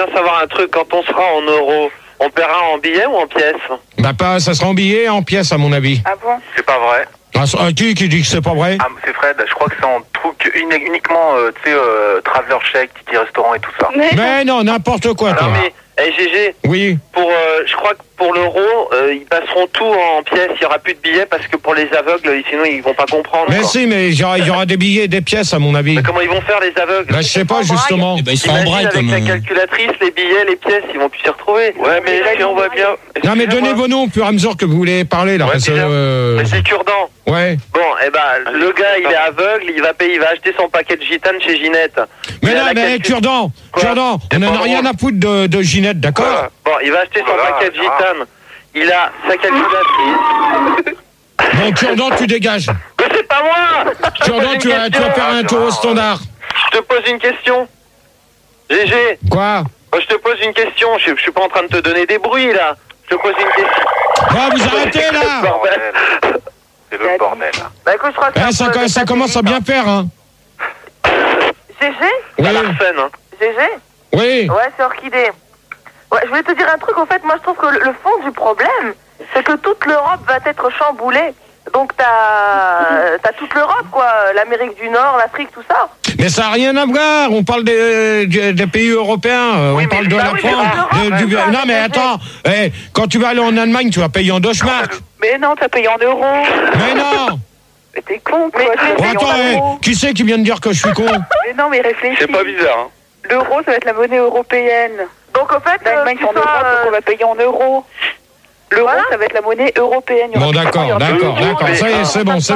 bien savoir un truc. Quand on sera en euros, on paiera en billets ou en pièces? Bah pas, ça sera en billets et en pièces à mon avis. Ah bon? C'est pas vrai. Qui dit que c'est pas vrai? Ah, c'est Fred, je crois que c'est en truc uniquement, tu sais, traveler chèque, ticket restaurant et tout ça. Mais non, n'importe quoi, toi. Non mais, GG, Oui. je crois que pour l'euro, ils passeront tout en pièces, il n'y aura plus de billets parce que pour les aveugles, sinon ils vont pas comprendre. Mais quoi. si, mais il y aura des billets et des pièces à mon avis. Mais comment ils vont faire les aveugles? Bah je sais pas justement. Eh ben, ils sont en Imagine braille avec comme. la calculatrice, les billets, les pièces, ils vont plus s'y retrouver. Ouais, mais si on voit bien... Non mais donnez vos noms au fur et à mesure que vous voulez parler là. Ouais, parce bien. que, Mais c'est cure-dent. Ouais. Bon, le gars, il est aveugle, il va acheter son paquet de gitane chez Ginette. Mais Il a non, la mais Cure-dent, Quoi? Cure-dent, on en a rien à foutre de Ginette, d'accord? Voilà. Bon, il va acheter son Voilà, paquet de Gérard. gitane. Il a sa calculatrice. Bon, Cure-dent, tu dégages. Mais c'est pas moi! Cure-dent, tu vas faire un tour au standard. Je te pose une question. GG, Quoi? je te pose une question. Je suis pas en train de te donner des bruits, là. Je te pose une question. Ah, vous arrêtez là! Bordel. C'est le bordel. Bah écoute, je crois que Ça commence à bien faire, hein. GG? Oui, À Larsen, hein. GG? oui. Ouais, c'est Orchidée. Ouais, je voulais te dire un truc, en fait, moi je trouve que le fond du problème, c'est que toute l'Europe va être chamboulée. Donc t'as toute l'Europe, quoi, l'Amérique du Nord, l'Afrique, tout ça. Mais ça n'a rien à voir. On parle des pays européens. Oui, On parle de mais- la oui, France. mais l'Europe, Non, mais attends. Quand tu vas aller en Allemagne, tu vas payer en Deutschmark. Mais non, t'as payé en euros. Mais non. Mais t'es con, quoi. Oh, attends, qui c'est qui vient de dire que je suis con? Mais non, mais réfléchis. C'est pas bizarre, hein. L'euro, ça va être la monnaie européenne. Donc, en fait, l'Allemagne, c'est en Europe, donc on va payer en euros. L'euro, ça va être la monnaie européenne. Bon, d'accord. Ça y est, c'est bon.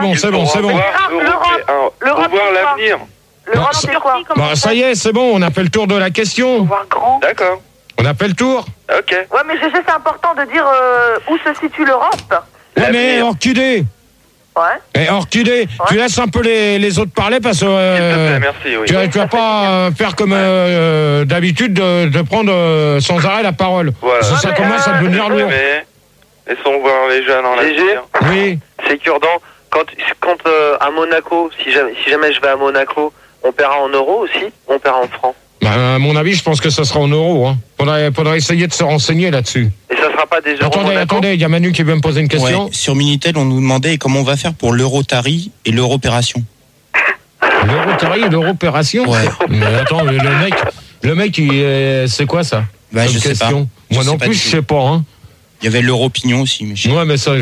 L'Europe, Pour voir l'avenir. L'Europe, Bon, c'est quoi? Bon, ça y est, c'est bon. On a fait le tour de la question. Voir grand. D'accord. On a fait le tour. Ok. Ouais, mais GG, c'est important de dire où se situe l'Europe. Ouais, mais Orchidée. Ouais. Orchidée, tu laisses un peu les autres parler parce S'il te que plaît, merci, oui. tu vas pas faire comme d'habitude de prendre sans arrêt la parole. Voilà. Ça commence à devenir lourd. Mais laissons voir les jeunes en GG. l'avenir. Oui. C'est cure-dent. Quand à Monaco, si jamais je vais à Monaco, on paiera en euros aussi, on paiera en francs. Bah, à mon avis, je pense que ça sera en euros. Hein. Faudrait essayer de se renseigner là-dessus. Et ça sera pas des euros Monaco? Attendez, il y a Manu qui veut me poser une question. Ouais, sur Minitel, on nous demandait comment on va faire pour l'Eurotari et l'Europération. L'Eurotari et l'Europération. Ouais. Mais attends, le mec, c'est quoi ça? Bah, comme je sais question. pas. Moi Je non sais pas plus, du je tout. sais pas. Hein. Il y avait l'Europignon aussi. Mais Ouais, mais ça,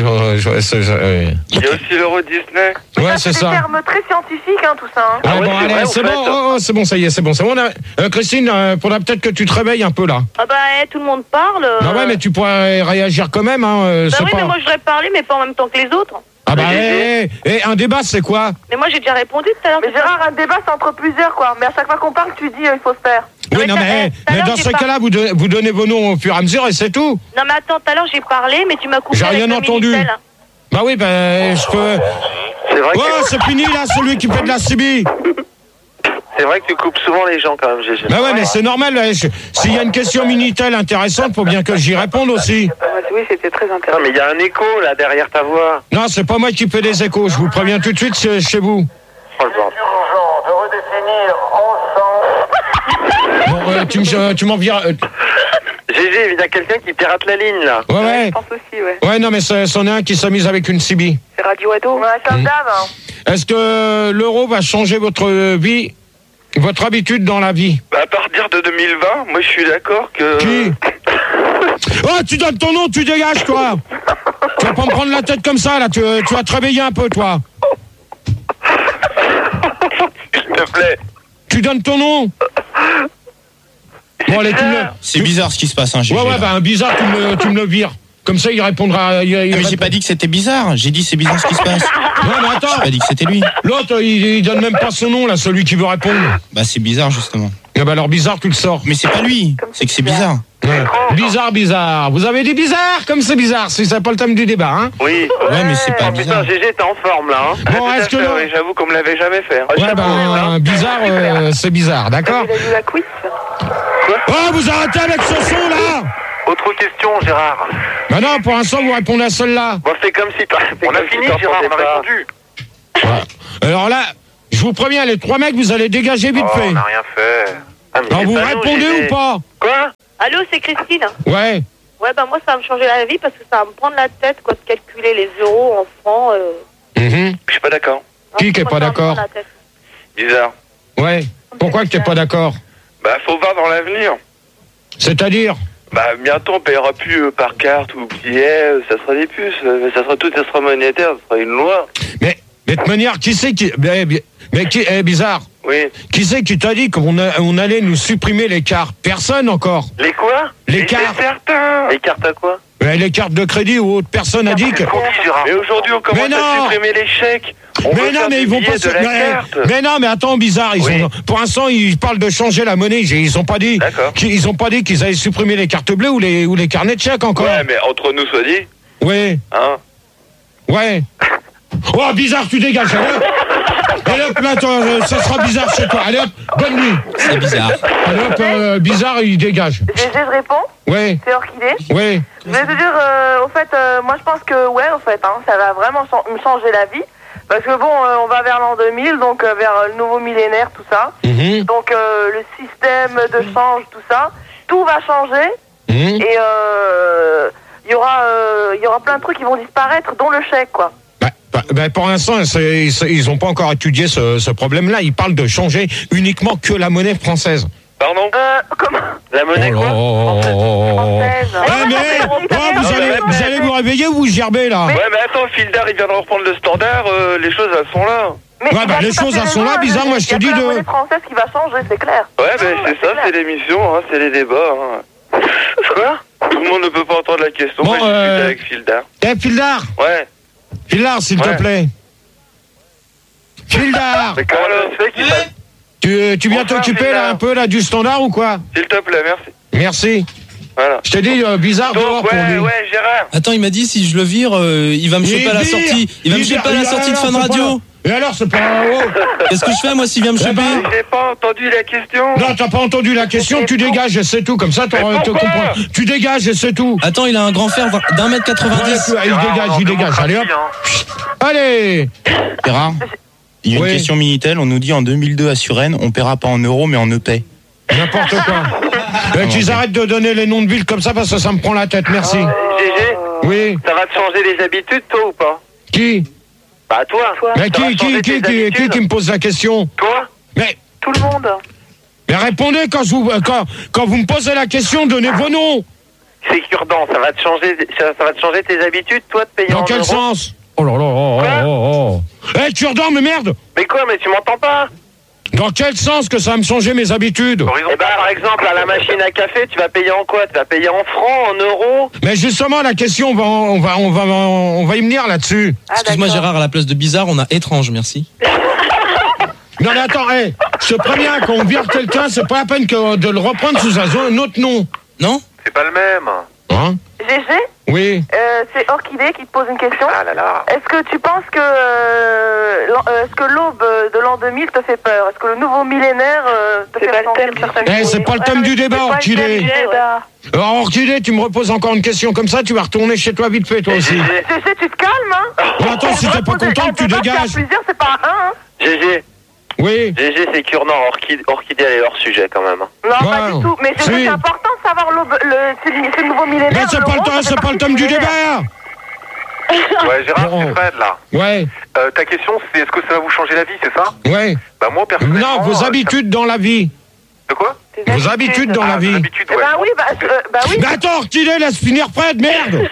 Il y a aussi l'Euro Disney. Ouais, c'est C'est ça. des termes très scientifiques, hein, tout ça. Hein. Ah, ouais, bon, c'est allez, vrai, c'est au bon, fait. c'est bon, ça y est, c'est bon. Christine, faudra peut-être que tu te réveilles un peu là. Ah bah tout le monde parle. Non, ouais, mais tu pourrais réagir quand même. Hein, Bah c'est oui, pas... mais moi je voudrais parler, mais pas en même temps que les autres. Ah bah, un débat, c'est quoi? Mais moi j'ai déjà répondu tout à l'heure. Mais Gérard, un débat, c'est entre plusieurs, quoi. Mais à chaque fois qu'on parle, tu dis il faut se taire. Oui, mais non, tout à mais l'heure, dans j'ai ce pas- cas-là, vous donnez vos noms au fur et à mesure et c'est tout. Non mais attends, tout à l'heure j'ai parlé, mais tu m'as coupé. J'ai avec rien le entendu. Minitel. Bah oui, je peux... C'est vrai, Oh, c'est fini là, celui qui fait de la CB. c'est vrai que tu coupes souvent les gens quand même, GG. Bah ouais, mais c'est normal. S'il y a une question Minitel intéressante, faut bien que j'y réponde aussi. Oui, c'était très Non, intéressant. mais il y a un écho là derrière ta voix. Non, c'est pas moi qui fais des échos. Je vous préviens tout de suite, c'est chez vous. Oh, le bordel. Bon, tu m'en viras. GG, il y a quelqu'un qui pirate la ligne là. Ouais. Je pense aussi, ouais. Ouais, non, mais c'en est un qui s'amuse avec une CB. C'est Radio Ado. Ouais, comme d'hab, hein. Est-ce que l'euro va changer votre vie, votre habitude dans la vie? Bah, à partir de 2020, moi je suis d'accord que... Qui? Oh, tu donnes ton nom, tu dégages, toi. Tu vas pas me prendre la tête comme ça, là. Tu vas te réveiller un peu, toi. S'il te plaît. Tu donnes ton nom. Bon, allez, tu me le... C'est bizarre ce qui se passe, hein, GG, Ouais, là. bah, un bizarre, tu me le vires. Comme ça, il répondra... Ah, mais j'ai pas dit que c'était bizarre. J'ai dit c'est bizarre ce qui se passe. Non, mais J'ai attends. pas dit que c'était lui. L'autre, il donne même pas son nom, là, celui qui veut répondre. Bah c'est bizarre justement. Ah bah alors, bizarre, tu le sors. Mais c'est pas lui. C'est que c'est bizarre. Ouais. Bizarre. Vous avez dit bizarre, comme c'est bizarre, si c'est pas le thème du débat, hein. Oui. Ouais, mais c'est pas Oh bizarre. putain, GG, t'es en forme là. Hein. Bon, Tout à est-ce que... fait, oui, j'avoue qu'on me l'avait jamais fait. Hein. Ouais, ben, bizarre, c'est bizarre, d'accord? Il a vu la quiz. Oh, vous arrêtez avec ce son, là! Autre question, Gérard. Bah non, pour l'instant, vous répondez à celle-là. Bon, c'est comme si On a fini, Gérard, on a répondu. Alors là, je vous préviens, les trois mecs, vous allez dégager vite Oh, fait. on n'a rien fait. Ah, mais Alors c'est vous pas nous, répondez j'ai- ou pas? Quoi? Allô, c'est Christine. Ouais. Ouais, bah moi, ça va me changer la vie parce que ça va me prendre la tête, quoi, de calculer les euros en francs. Mhm. Je suis pas d'accord. Qui est Moi, pas ça va me d'accord? prendre la tête. Bizarre. Ouais. Pourquoi que t'es pas d'accord? Bah, faut voir dans l'avenir. C'est-à-dire? Bah, bientôt, on paiera plus par carte ou billet, ça sera des puces, ça sera monétaire, ça sera une loi. Mais de toute manière, qui c'est qui... Mais qui... bizarre. Oui. Qui c'est qui t'a dit qu'on allait nous supprimer les cartes? Personne encore. Les quoi? Les cartes. Certain. Les cartes à quoi? Les cartes de crédit ou autre. Personne n'a dit que... Mais aujourd'hui, on commence Mais non. à supprimer les chèques. On veut Mais non, faire mais des ils vont billets pas se... de la carte. Mais non, mais attends, bizarre. Oui. Pour l'instant, ils parlent de changer la monnaie. Ils ont pas dit. D'accord. Ils ont pas dit qu'ils allaient supprimer les cartes bleues ou les carnets de chèques encore. Ouais, mais entre nous, soit dit, Ouais. hein. Ouais. Oh, bizarre, tu dégages. Allez hop. Allez hop, là, ça sera bizarre chez toi. Allez hop, bonne nuit. C'est bizarre. Allez hop, bizarre, il dégage. GG, je réponds. Ouais. C'est Orchidée. Ouais. Je vais te dire, au fait, moi je pense que, ouais, au fait, ça va vraiment me changer la vie. Parce que bon, on va vers l'an 2000, donc vers le nouveau millénaire, tout ça. Mhm. Donc le système de change, tout ça, tout va changer. Mhm. Et il y aura plein de trucs qui vont disparaître, dont le chèque, quoi. Pour l'instant, ils n'ont pas encore étudié ce problème-là. Ils parlent de changer uniquement que la monnaie française. Pardon? Comment? La monnaie quoi? Française. Vous allez vous réveiller ou vous gerbez là? Ouais, mais attends, Fildar, il viendra reprendre le standard, les choses, elles sont là. Mais Ouais, il les va choses, tout à elles fait sont là, raison, bizarre, moi, je te dis Il y a que de- la monnaie française qui va changer, c'est clair. Ouais, ben c'est ça, clair. c'est l'émission, hein, c'est les débats. Hein. Quoi? Tout le monde ne peut pas entendre la question, Bon, moi je discute avec Fildar. Fildar, Ouais. Fildar, s'il te Ouais. plaît. Fildar, Mais comment le fait qu'il fasse? tu viens Bonsoir, t'occuper là Fildar. un peu là du standard ou quoi? S'il te plaît, merci. Merci. Voilà. Je t'ai dit bizarre dehors Donc, pour lui. ouais, Gérard. Attends, il m'a dit si je le vire, il va me choper à la sortie. Il va me choper à la sortie de Fun Radio. Et alors, c'est pas... Oh. Qu'est-ce que je fais moi s'il vient me Eh choper? ben, J'ai pas entendu la question. non, t'as pas entendu la question, tu dégages et c'est tout. Comme ça, Mais te pourquoi comprends. Tu dégages et c'est tout. Attends, il a un grand fer d'1 m 90. Ouais, il dégage. Allez hop. Allez. Gérard, il y a une Oui. question Minitel. On nous dit en 2002 à Suresnes, on paiera pas en euros mais en EP. N'importe quoi. Qu'ils arrêtent de donner les noms de villes comme ça parce que ça me prend la tête. Merci. GG, Oui. ça va te changer les habitudes, toi ou pas? Qui? Bah toi. Mais Ça va changer tes habitudes. qui me pose la question? Toi? Mais Tout le monde. répondez quand vous me posez la question, donnez vos noms. C'est cure-dent, ça va te changer tes habitudes, toi, de payer Dans en quel euros? sens? Oh là là, Eh, tu redors, mais merde! Mais quoi, mais tu m'entends pas? Dans quel sens que ça va me changer mes habitudes? Eh ben, par exemple, à la machine à café, tu vas payer en quoi? Tu vas payer en francs, en euros? Mais justement, la question, on va y venir là-dessus. Excuse-moi Gérard, à la place de bizarre, on a étrange, merci. Non mais attends, je te préviens, quand on vire quelqu'un, c'est pas la peine de le reprendre sous un autre nom. Non? C'est pas le même. Hein? GG, Oui. c'est Orchidée qui te pose une question. Ah là là. Est-ce que tu penses que l'aube de l'an 2000 te fait peur? Est-ce que le nouveau millénaire te fait sentir certaines choses? C'est pas le thème du débat, Orchidée. Alors, Orchidée, tu me reposes encore une question comme ça, tu vas retourner chez toi vite fait, toi aussi. GG, tu te calmes, hein? Mais attends, si t'es pas content, tu dégages. Plusieurs, c'est pas un, hein? GG, Oui. GG, c'est cure-dent, Orchidée, elle est hors sujet quand même. Non, pas Ouais. du tout. Mais Si. c'est important de savoir c'est le nouveau millénaire. Mais c'est pas le thème du débat. Ouais, Gérard, Bon. c'est Fred là. Ouais, Ta question, c'est est-ce que ça va vous changer la vie, c'est ça? ouais. Bah, moi, personnellement. Non, vos habitudes dans la vie. De quoi? Vos habitudes dans la Vos vie. habitudes, Eh ouais. ben oui, bah oui. Mais attends, Orchidée, laisse finir Fred, merde.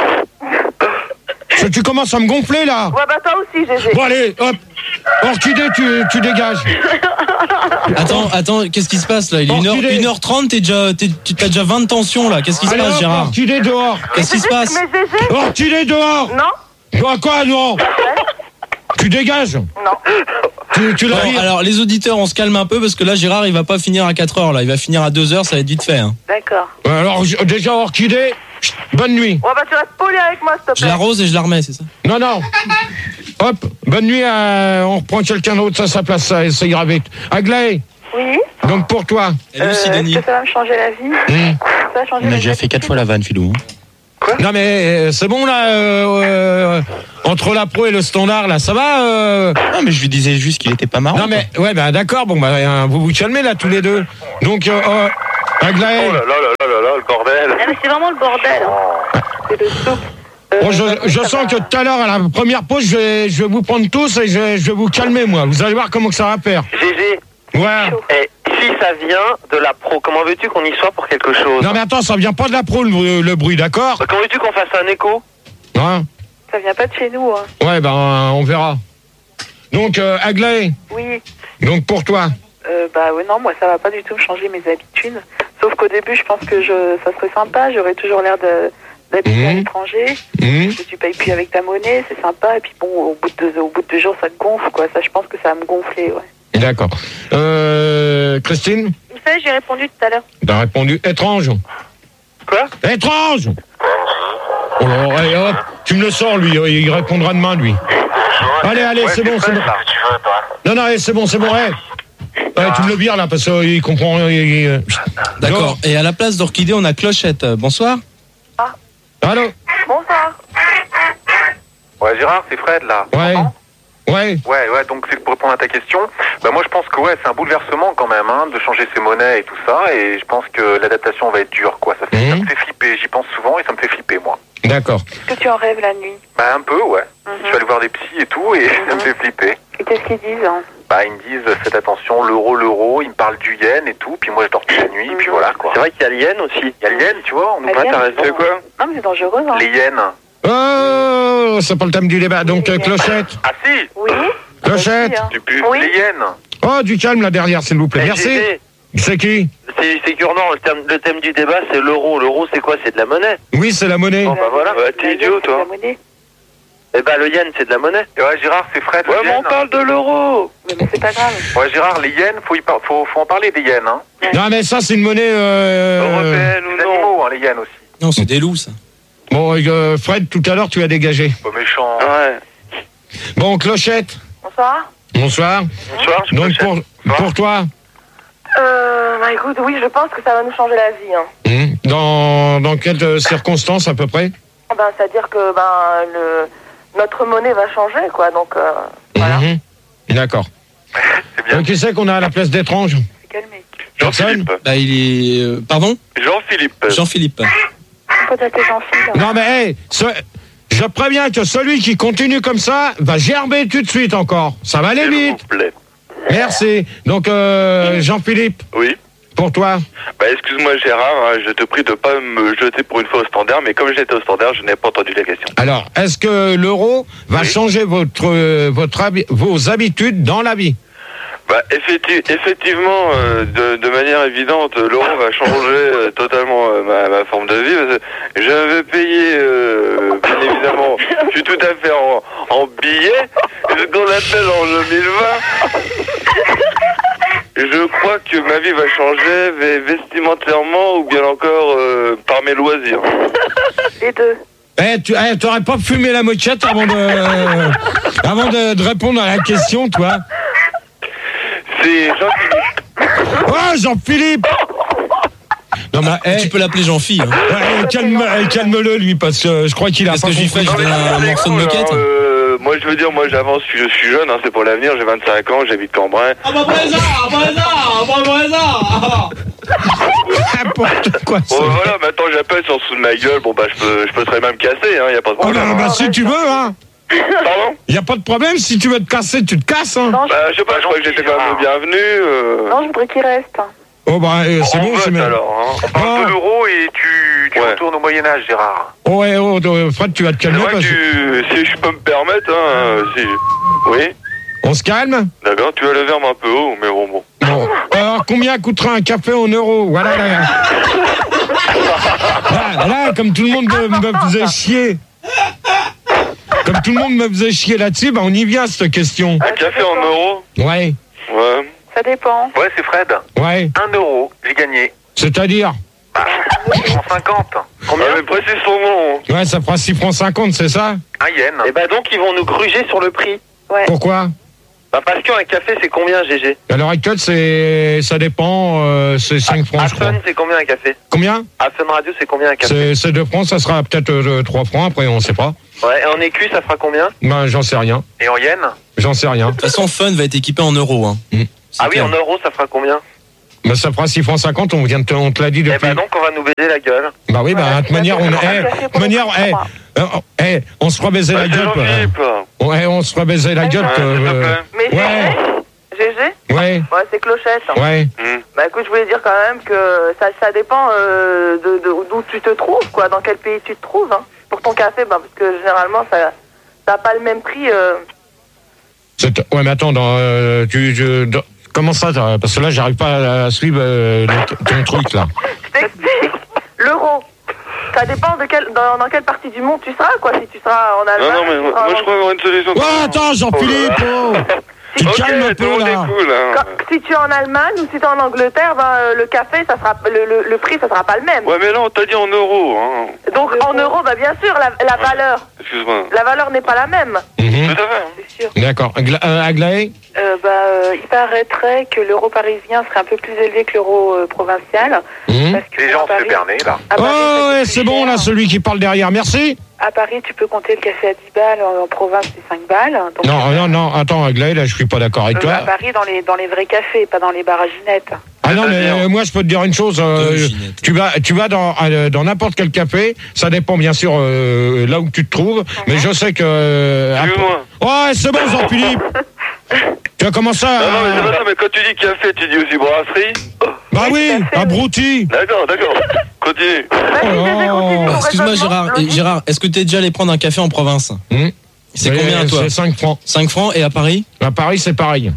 Tu commences à me gonfler là. Ouais, bah toi aussi, GG. Bon allez, hop. Orchidée, tu dégages. Attends, qu'est-ce qui se passe là? Il est Orchidée. 1h30, t'as déjà 20 de tension là. Qu'est-ce qui se Allez, passe hop, Gérard? Orchidée dehors. Qu'est-ce qui se passe? Mais GG, Orchidée dehors. non, Quoi, non? Tu dégages. non. Tu la Bon, vires. alors les auditeurs, on se calme un peu parce que là Gérard il va pas finir à 4h là, il va finir à 2h, ça va être vite fait. Hein. D'accord. Alors, déjà, Orchidée, bonne nuit. Ouais, bah tu restes poli avec moi, s'il te Je plaît. l'arrose et je la remets, c'est ça? Non. Hop, bonne nuit, on reprend quelqu'un d'autre à sa place, ça ira vite. Aglaé, Oui. donc pour toi. Salut Sidonie. Est-ce que ça va me changer la vie? Ça va changer On a la déjà vie. fait 4 fois la vanne, Philou. Quoi? Non mais c'est bon là, entre la pro et le standard là, ça va Non, mais je lui disais juste qu'il était pas marrant. Non mais, ouais bah d'accord, bon bah vous vous calmez là tous les deux. Donc, Aglaé. Oh là là là là là, le bordel. Ah, mais c'est vraiment le bordel. Hein. C'est le soupe. Bon, je sens que tout à l'heure, à la première pause, je vais vous prendre tous et je vais vous calmer, moi. Vous allez voir comment que ça va faire. GG, Ouais. si ça vient de la pro, comment veux-tu qu'on y soit pour quelque chose? Non mais attends, ça vient pas de la pro le bruit, d'accord? Comment veux-tu qu'on fasse un écho? Hein? Ça vient pas de chez nous. Hein. Ouais, ben on verra. Donc, Aglaé, Oui. donc pour toi. Bah ouais, non, moi ça va pas du tout me changer mes habitudes. Sauf qu'au début, je pense que ça serait sympa. J'aurais toujours l'air d'habiter à l'étranger. Tu payes plus avec ta monnaie, c'est sympa. Et puis bon, au bout de 2 jours, ça te gonfle, quoi. Ça, je pense que ça va me gonfler, ouais. D'accord. Christine, Vous savez, j'ai répondu tout à l'heure. t'as répondu étrange. Quoi? Étrange. Oh là, allez, hop, tu me le sors, lui. Il répondra demain, lui. Allez, c'est bon, c'est bon. Non, allez, c'est bon, ouais. Ouais, tu me le vires là parce qu'il comprend. D'accord. Et à la place d'Orchidée, on a Clochette. Bonsoir. Allô. Bonsoir. Ouais, Gérard, c'est Fred, là. Ouais. Ouais. Ouais, donc c'est pour répondre à ta question. Bah moi je pense que c'est un bouleversement quand même, hein, de changer ses monnaies et tout ça, et je pense que l'adaptation va être dure, quoi. Ça me fait flipper, j'y pense souvent et ça me fait flipper, moi. D'accord. Est-ce que tu en rêves la nuit? Bah un peu, ouais. Je suis allé voir des psys et tout, et ça me fait flipper. Et qu'est-ce qu'ils disent, hein? Bah ils me disent, faites attention, l'euro, ils me parlent du yen et tout, puis moi je dors toute la nuit, puis voilà, quoi. C'est vrai qu'il y a le yen aussi. Il y a le yen, tu vois, on nous Le yen, t'as raison. c'est quoi? Non, mais c'est dangereux, hein. Les yens. Oh, c'est pas le thème du débat. Donc, Clochette. Ah si, Oui. Clochette. Vas-y, hein. tu pues. Oui. Les yens. Oh, du calme là derrière, s'il vous plaît. Merci. GG, C'est qui? c'est Gurnand, le thème du débat, c'est l'euro. L'euro, c'est quoi? C'est de la monnaie. Oui, c'est la monnaie. Bon, bah voilà. Ouais, t'es idiot, toi. La monnaie. Eh ben, le yen, c'est de la monnaie. Ouais, Gérard, c'est Fred, Ouais, le mais yen. on parle de l'euro. Mais c'est pas grave. Ouais, Gérard, les yens, faut en parler des yens, hein. Non, mais ça, c'est une monnaie. Européenne ou Les non? animaux, hein, les yens aussi. Non, c'est des loups, ça. Bon, Fred, tout à l'heure, tu as dégagé. Pas méchant. Ouais. Bon, Clochette. Bonsoir. Bonsoir. Bonsoir, je Donc, pour toi, Bah écoute, oui, je pense que ça va nous changer la vie, hein. dans quelles circonstances à peu près? Ben, c'est-à-dire que notre monnaie va changer, quoi. Donc, voilà. D'accord. C'est bien. Donc, qui c'est qu'on a à la place d'étrange? C'est calmé. Jean-Philippe. Bah, il est. Pardon? Jean-Philippe. Jean-Philippe. Faut dater Jean-Philippe. Non, mais, je préviens que celui qui continue comme ça va gerber tout de suite encore. Ça va aller S'il vite. vous plaît. Merci. Donc, Jean-Philippe, Oui. pour toi. Bah excuse-moi Gérard, hein, je te prie de pas me jeter pour une fois au standard, mais comme j'étais au standard, je n'ai pas entendu la question. Alors, est-ce que l'euro va changer vos habitudes dans la vie? Bah effectivement, de manière évidente, l'euro va changer totalement ma forme de vie. Parce que je vais payer, bien évidemment, je suis tout à fait en billets, ce qu'on appelle en 2020. Je crois que ma vie va changer vestimentairement ou bien encore par mes loisirs. Les deux. T'aurais pas fumé la mochette avant de répondre à la question, toi? C'est Jean-Philippe. Oh, Jean-Philippe! Non, mais, Tu peux l'appeler Jean-Phi. Hein. calme-le, lui, parce que je crois qu'il a Qu'est-ce pas que j'y fais? compris. Je donne un morceau de moquette. Moi je veux dire, moi j'avance, je suis jeune, hein, c'est pour l'avenir, j'ai 25 ans, j'habite Cambrai. N'importe quoi, ça. Bon voilà, maintenant j'appelle sur dessous de ma gueule, bon bah je peux très même me casser, hein, y a pas de Oh problème. non, bah si tu veux, hein. Pardon? Y a pas de problème, si tu veux te casser, tu te casses, hein. Non, Bah je sais pas, je crois que j'étais quand même le bienvenu. non, je voudrais qu'il reste. Oh bah c'est On bon, vote, c'est bien. alors, hein. On parle de l'euro et tu retournes au Moyen-Âge, Gérard. Ouais, Fred, tu vas te C'est calmer vrai parce que... que si je peux me permettre, hein, si... Oui, On se calme? d'accord, tu as le verbe un peu haut, mais bon. Bon. Alors, combien coûtera un café en euros? Voilà, là, comme tout le monde me faisait chier. Comme tout le monde me faisait chier là-dessus, bah on y vient, cette question. Un café en euros? Ouais, Ouais. Ça dépend. Ouais, c'est Fred. ouais. 1 euro, j'ai gagné. C'est-à-dire? 150. Combien? Mais précise son nom. Ouais, ça fera 6 francs 50, c'est ça? Un yen. Eh ben donc, ils vont nous gruger sur le prix. Ouais. Pourquoi? Bah parce qu'un café c'est combien GG? À l'heure actuelle, ça dépend, c'est 5 francs, à je crois. Fun c'est combien un café? Combien? À Fun Radio c'est combien un café? C'est 2 francs, ça sera peut-être 3 francs, après on sait pas. Ouais, et en écu ça fera combien? Ben, j'en sais rien. Et en yen? J'en sais rien. De toute façon, Fun va être équipé en euros. Hein. Ah oui, en euros ça fera combien? Ben, ça fera 6 francs 50, on te l'a dit depuis. Eh ben donc on va nous baiser la gueule. Bah oui, bah, de toute manière, on se fera baiser la gueule. Ouais, on se fera baiser la gueule. Mais Ouais. GG? Ouais. Ouais, c'est clochette. Ouais. Bah écoute, je voulais dire quand même que ça dépend d'où tu te trouves, quoi, dans quel pays tu te trouves, hein. Pour ton café, bah, parce que généralement, ça n'a pas le même prix. Ouais, mais attends, comment ça, parce que là, j'arrive pas à suivre ton truc, là. Je t'explique. L'euro. Ça dépend dans quelle partie du monde tu seras, quoi. Si tu seras en Allemagne. Non, mais moi je crois avoir une solution. Ouais, attends, Jean-Philippe, tu te calmes un peu, là. Cool, hein. Si tu es en Allemagne ou si tu es en Angleterre, ben, le café, ça sera, le prix, ça sera pas le même. Ouais, mais là, on t'a dit en euros, hein. Donc, en euros, bah, bien sûr, la valeur. Excuse-moi. La valeur n'est pas la même. Tout à fait. Hein. C'est sûr. D'accord. Aglaé? Il paraîtrait que l'euro parisien serait un peu plus élevé que l'euro provincial. Parce que Les gens à Paris- se berner là. à Paris, Oh, ça ouais, coûte c'est plus bon, cher. là, celui qui parle derrière. Merci. À Paris, tu peux compter le café à 10 balles, en province, c'est 5 balles. Donc, Non, attends, Aglaé, là, je suis pas d'accord avec à toi. Paris, dans les vrais cafés, pas dans les bars à Ginette. Ah non, mais moi, je peux te dire une chose. Tu vas dans n'importe quel café, ça dépend, bien sûr, là où tu te trouves, mais je sais que... Excuse-moi. Ouais, c'est bon, Jean-Philippe. Tu as commencé à... Non, mais c'est pas ça, mais quand tu dis café, tu dis aussi brasserie. Bah oui, abruti. D'accord. Continue. Vas-y, GG, continue ton Excuse-moi, raisonnement. Gérard, est-ce que tu es déjà allé prendre un café en province? C'est combien, toi? C'est 5 francs. 5 francs, et à Paris? À Paris, c'est pareil.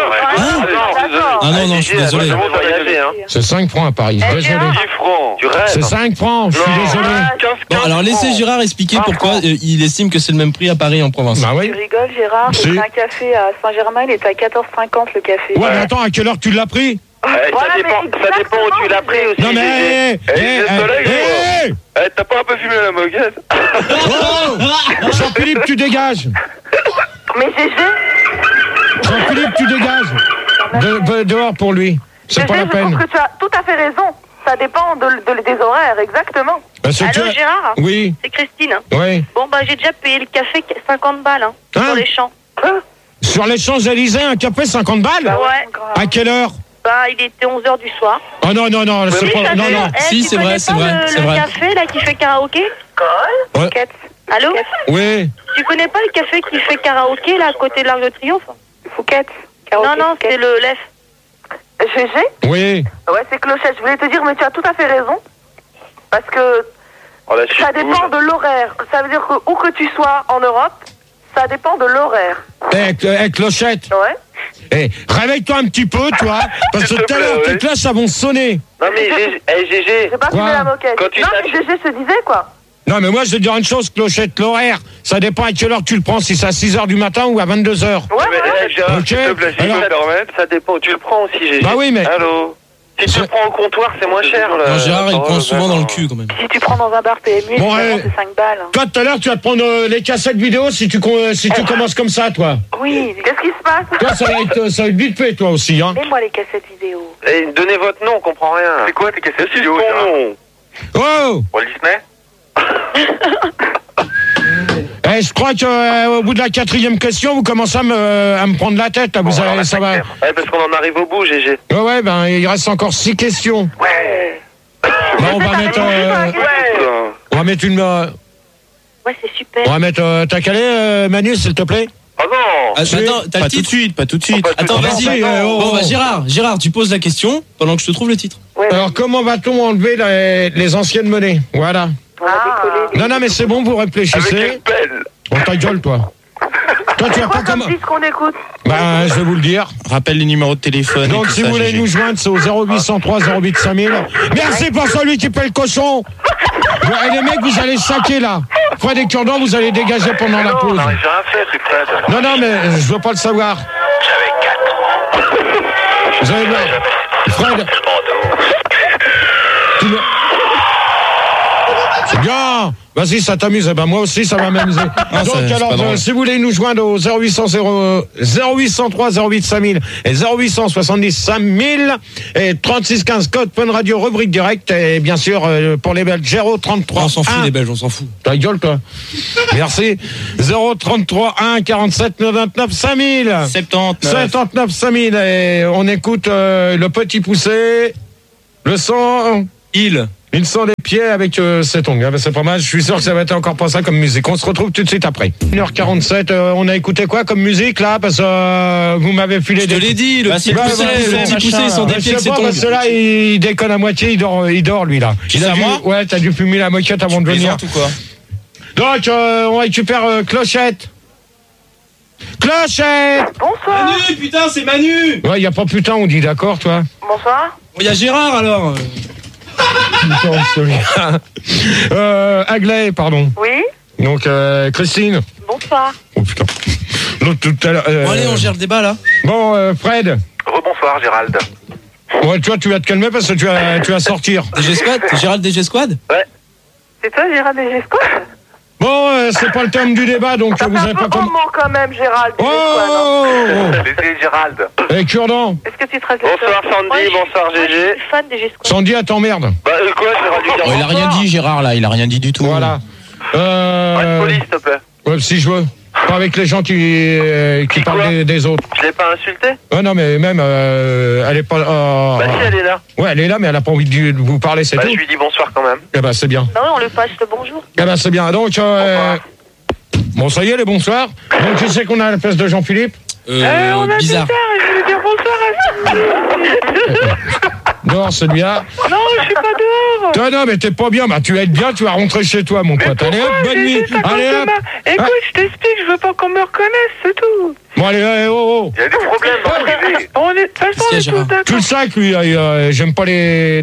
Ah non, je suis désolé. C'est 5 francs à Paris. Désolé. 10 francs. Tu rêves? C'est 5 francs, je suis désolé. Bon, alors laissez Gérard expliquer pourquoi il estime que c'est le même prix à Paris et en province. Bah Tu oui. rigoles, Gérard? Si. J'ai pris un café à Saint-Germain, il était à 14,50 le café. Ouais, mais attends, à quelle heure tu l'as pris? Voilà, Ça dépend où tu l'as pris aussi. Non mais... T'as pas un peu fumé la moquette? Oh Jean-Philippe, tu dégages. Mais GG, Jean-Philippe, tu dégages. Dehors pour lui. C'est pas la je trouve peine. que tu as tout à fait raison. Ça dépend des horaires, exactement. Parce que Allô, Gérard? Oui, C'est Christine. oui. Bon, bah, j'ai déjà payé le café 50 balles, hein, Hein sur les champs. Sur les Champs-Élysées, un café 50 balles? Ouais. À quelle heure? Bah, il était 11h du soir. Oh non, c'est Oui, pas... ça Non, fait- non. Si, tu c'est vrai, connais c'est pas vrai, c'est le vrai. café, là, qui fait karaoké? Ouais. Allô? Oui. Tu connais pas le café qui fait karaoké, là, à côté de l'Arc de Triomphe? Fouquet. Non, c'est le LEF. GG? Oui. Ouais, c'est clochette. Je voulais te dire, mais tu as tout à fait raison. Parce que ça dépend de l'horaire. Ça veut dire que où que tu sois en Europe, ça dépend de l'horaire. Clochette. Ouais. Réveille-toi un petit peu, toi, parce que tout à l'heure, tes classes, ça vont sonner. Non mais GG. J'ai pas Quoi? fumé la moquette. Quand tu Non, saches- mais GG se disait, quoi. Non, mais moi, je vais te dire une chose, Clochette, l'horaire, ça dépend à quelle heure tu le prends, si c'est à 6h du matin ou à 22h. Ouais, ouais. Gérard, Ok. s'il te plaît, si je peux me permettre. Ça dépend où tu le prends aussi GG. Bah oui, mais... Allô? Si tu le prends au comptoir, c'est moins cher. Non, Gérard, il prend souvent dans le cul, quand même. Si tu prends dans un bar PMU, Bon, évidemment, ouais. c'est 5 balles. Toi, tout à l'heure, tu vas te prendre les cassettes vidéo si tu commences comme ça, toi. Oui, Qu'est-ce qui se passe? Toi, ça va être vite fait, toi aussi, hein. mets-moi les cassettes vidéo. Et donnez votre nom, on comprend rien. C'est quoi tes cassettes vidéo, Gérard? Oh Walt Disney? je crois que au bout de la 4e question, vous commencez à me prendre la tête, là. Ça va... Ouais, parce qu'on en arrive au bout, GG. Ouais, ben, il reste encore 6 questions. Ouais. Bah, on va mettre... on va mettre une... Ouais, c'est super. on va mettre... T'as calé, Manu, s'il te plaît? Oh non. Ah, attends, t'as le titre? Pas tout de suite. Attends, Ah, vas-y. si, Bon, bah, Gérard, tu poses la question pendant que je te trouve le titre. Alors, comment va-t-on enlever les anciennes monnaies? Voilà. On a décollé. Non, mais c'est bon, vous Avec réfléchissez. une pelle. On ta gueule, toi. Toi, tu C'est vas quoi pas comment... comme disque qu'on écoute? Ben, je vais vous le dire. Rappelle les numéros de téléphone. Donc, si vous voulez nous joindre, c'est au 0803 08 5000. Merci pour celui qui paie le cochon. Et les mecs, vous allez saquer, là. Fred et Cure-dent, vous allez dégager pendant la pause. Non, j'ai rien fait, c'est Fred. Non, mais je veux pas le savoir. J'avais 4. Vous allez voir. Fred. Bien. Vas-y, ça t'amuse. Eh ben, moi aussi, ça va m'amuser. Donc, alors, si vous voulez nous joindre au 0803 08 5000 et 0870 5000 et 36 15 code Fun Radio, rubrique direct. Et bien sûr, pour les Belges, 033. On s'en fout, les Belges, on s'en fout. Ta gueule, toi. Merci. 033 1 47 99 5000. 79 5000. Et on écoute le petit poussé. Le son. Il sent les pieds avec cet ongle. Ah ben c'est pas mal. Je suis sûr que ça va être encore pas ça comme musique. On se retrouve tout de suite après. 1h47. On a écouté quoi comme musique là? Parce que vous m'avez filé des. Je te l'ai dit. Le petit poussé, ils sont des pieds avec cet ongle. Parce que là, il déconne à moitié. Il dort lui là. C'est à moi? Ouais, t'as dû fumer la moquette avant de venir. Tout quoi. Donc on récupère Clochette. Clochette. Bonsoir. Manu, putain, c'est Manu. Ouais, y a pas putain, on dit d'accord, toi. Bonsoir. Il y a Gérard alors. Aglaé, pardon. Oui. Donc, Christine. Bonsoir. Oh putain. L'autre tout à l'heure. Bon, allez, on gère le débat là. Bon, Fred. Rebonsoir, Gérald. Ouais, toi, tu vas te calmer parce que tu vas sortir. DG Squad, Gérald DG Squad. Ouais. C'est toi, Gérald Desgescos? Bon, c'est pas le thème du débat, donc Ça vous fait avez un pas peu comme. homo quand même, Gérald. Oh. Laissez Gérald. Et Cure-dent. Est-ce que tu te restes Bonsoir Sandy, bonsoir GG. Je suis fan des Gesquois. Sandy, elle t'emmerde. Bah quoi, Gérald du Oh, il a rien dit, Gérard là, il a rien dit du tout. Voilà. Reste poli, s'il te plaît. Ouais, si je veux. Pas avec les gens qui parlent des autres. Je l'ai pas insulté? Non, mais même, elle est pas. Bah si, elle est là. Ouais, elle est là, mais elle a pas envie de vous parler, c'est Bah tout. je lui dis bonsoir quand même. Eh ben, c'est bien. Bah oui, on lui passe le bonjour. Eh ben, c'est bien. Donc, bon, ça y est, les bonsoirs. Donc, tu sais qu'on a la place de Jean-Philippe? On a Bizarre. je voulais dire bonsoir à Dehors, celui-là. Non, je suis pas dehors. Toi, non, mais t'es pas bien. Bah, tu vas être bien, tu vas rentrer chez toi, mon pote. Allez, hop, bonne nuit. Allez, hop. Écoute, je t'explique, je veux pas qu'on me reconnaisse, c'est tout. Bon, allez, oh. Il y a des problèmes dans le privé. On est, de toute façon, on est tous d'accord. Tu le sais que lui, j'aime pas